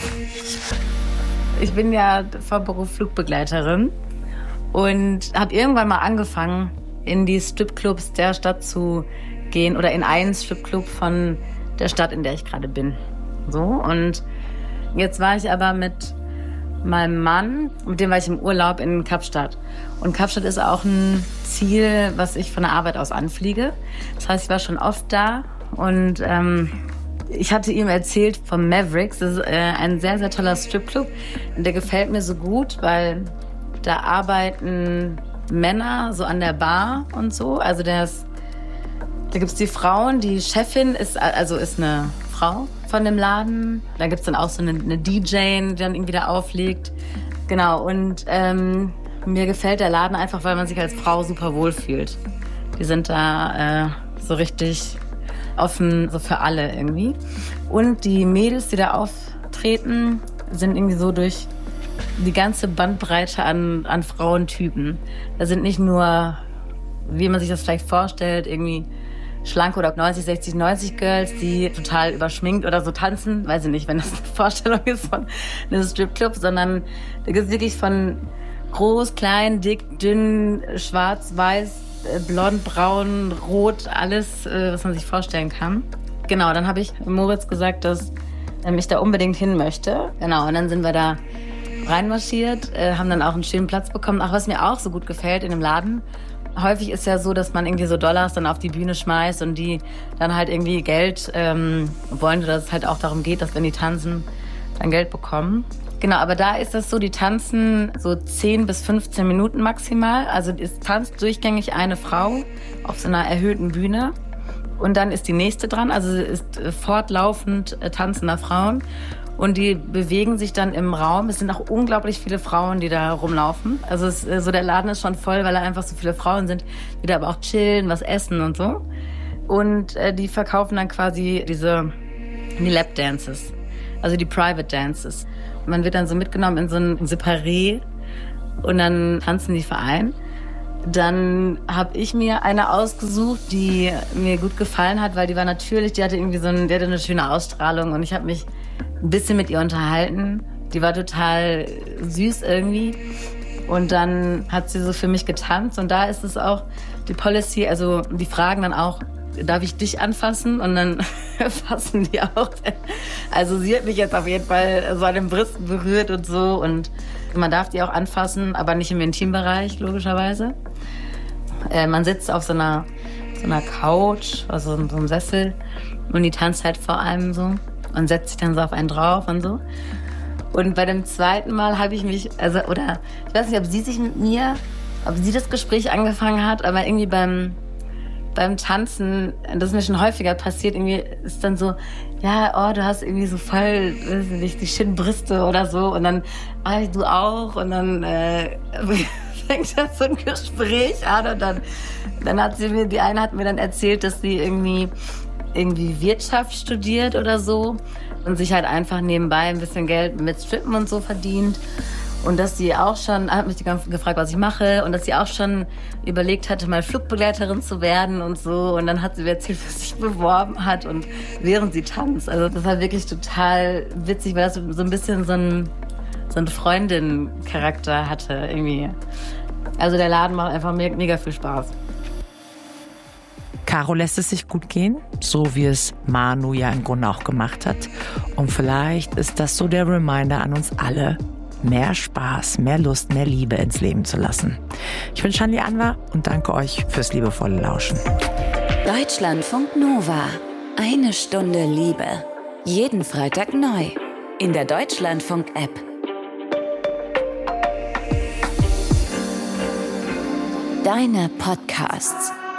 Ich bin ja von Beruf Flugbegleiterin und habe irgendwann mal angefangen, in die Stripclubs der Stadt zu gehen oder in einen Stripclub von der Stadt, in der ich gerade bin. So, und jetzt war ich aber mit meinem Mann, mit dem war ich im Urlaub in Kapstadt. Und Kapstadt ist auch ein Ziel, was ich von der Arbeit aus anfliege. Das heißt, ich war schon oft da und ähm, ich hatte ihm erzählt vom Mavericks. Das ist äh, ein sehr, sehr toller Stripclub. Der gefällt mir so gut, weil da arbeiten Männer so an der Bar und so. Also der ist, da gibt's die Frauen. Die Chefin ist also ist eine Frau von dem Laden. Da gibt's dann auch so eine, eine D J, die dann irgendwie da auflegt. Genau. Und ähm, mir gefällt der Laden einfach, weil man sich als Frau super wohl fühlt. Die sind da äh, so richtig offen, so für alle irgendwie. Und die Mädels, die da auftreten, sind irgendwie so durch die ganze Bandbreite an, an Frauentypen. Da sind nicht nur, wie man sich das vielleicht vorstellt, irgendwie schlanke oder neunzig, sechzig, neunzig Girls, die total überschminkt oder so tanzen. Weiß ich nicht, wenn das eine Vorstellung ist von einem Stripclub, sondern da gibt es wirklich von groß, klein, dick, dünn, schwarz, weiß, blond, braun, rot, alles, was man sich vorstellen kann. Genau, dann habe ich Moritz gesagt, dass ich da unbedingt hin möchte. Genau, und dann sind wir da reinmarschiert, haben dann auch einen schönen Platz bekommen. Auch was mir auch so gut gefällt in dem Laden, häufig ist ja so, dass man irgendwie so Dollars dann auf die Bühne schmeißt und die dann halt irgendwie Geld ähm, wollen, dass es halt auch darum geht, dass wenn die tanzen, dann Geld bekommen. Genau, aber da ist das so, die tanzen so zehn bis fünfzehn Minuten maximal. Also es tanzt durchgängig eine Frau auf so einer erhöhten Bühne. Und dann ist die nächste dran, also es ist fortlaufend tanzender Frauen. Und die bewegen sich dann im Raum. Es sind auch unglaublich viele Frauen, die da rumlaufen. Also es, so der Laden ist schon voll, weil da einfach so viele Frauen sind, die da aber auch chillen, was essen und so. Und äh, die verkaufen dann quasi diese die Lap Dances, also die Private Dances. Man wird dann so mitgenommen in so ein Separé und dann tanzen die Verein. Dann habe ich mir eine ausgesucht, die mir gut gefallen hat, weil die war natürlich, die hatte irgendwie so ein, die hatte eine schöne Ausstrahlung und ich habe mich ein bisschen mit ihr unterhalten. Die war total süß irgendwie und dann hat sie so für mich getanzt und da ist es auch die Policy, also die fragen dann auch, darf ich dich anfassen? Und dann fassen die auch. Also sie hat mich jetzt auf jeden Fall so an den Brüsten berührt und so. Und man darf die auch anfassen, aber nicht im Intimbereich, logischerweise. Äh, man sitzt auf so einer, so einer Couch, also in so einem Sessel. Und die tanzt halt vor allem so und setzt sich dann so auf einen drauf und so. Und bei dem zweiten Mal habe ich mich, also, oder ich weiß nicht, ob sie sich mit mir, ob sie das Gespräch angefangen hat, aber irgendwie beim beim Tanzen, das ist mir schon häufiger passiert, irgendwie ist dann so, ja, oh, du hast irgendwie so voll, weiß nicht, die schönen Brüste oder so und dann, ah, du auch und dann äh, fängt das so ein Gespräch an und dann, dann hat sie mir, die eine hat mir dann erzählt, dass sie irgendwie, irgendwie Wirtschaft studiert oder so und sich halt einfach nebenbei ein bisschen Geld mit Strippen und so verdient. Und dass sie auch schon, hat mich gefragt, was ich mache, und dass sie auch schon überlegt hatte, mal Flugbegleiterin zu werden und so. Und dann hat sie mir erzählt, was sie sich beworben hat und während sie tanzt. Also das war wirklich total witzig, weil das so ein bisschen so ein, so ein Freundin-Charakter hatte irgendwie. Also der Laden macht einfach mega viel Spaß. Caro lässt es sich gut gehen, so wie es Manu ja im Grunde auch gemacht hat. Und vielleicht ist das so der Reminder an uns alle, mehr Spaß, mehr Lust, mehr Liebe ins Leben zu lassen. Ich bin Shanli Anwar und danke euch fürs liebevolle Lauschen. Deutschlandfunk Nova. Eine Stunde Liebe. Jeden Freitag neu. In der Deutschlandfunk-App. Deine Podcasts.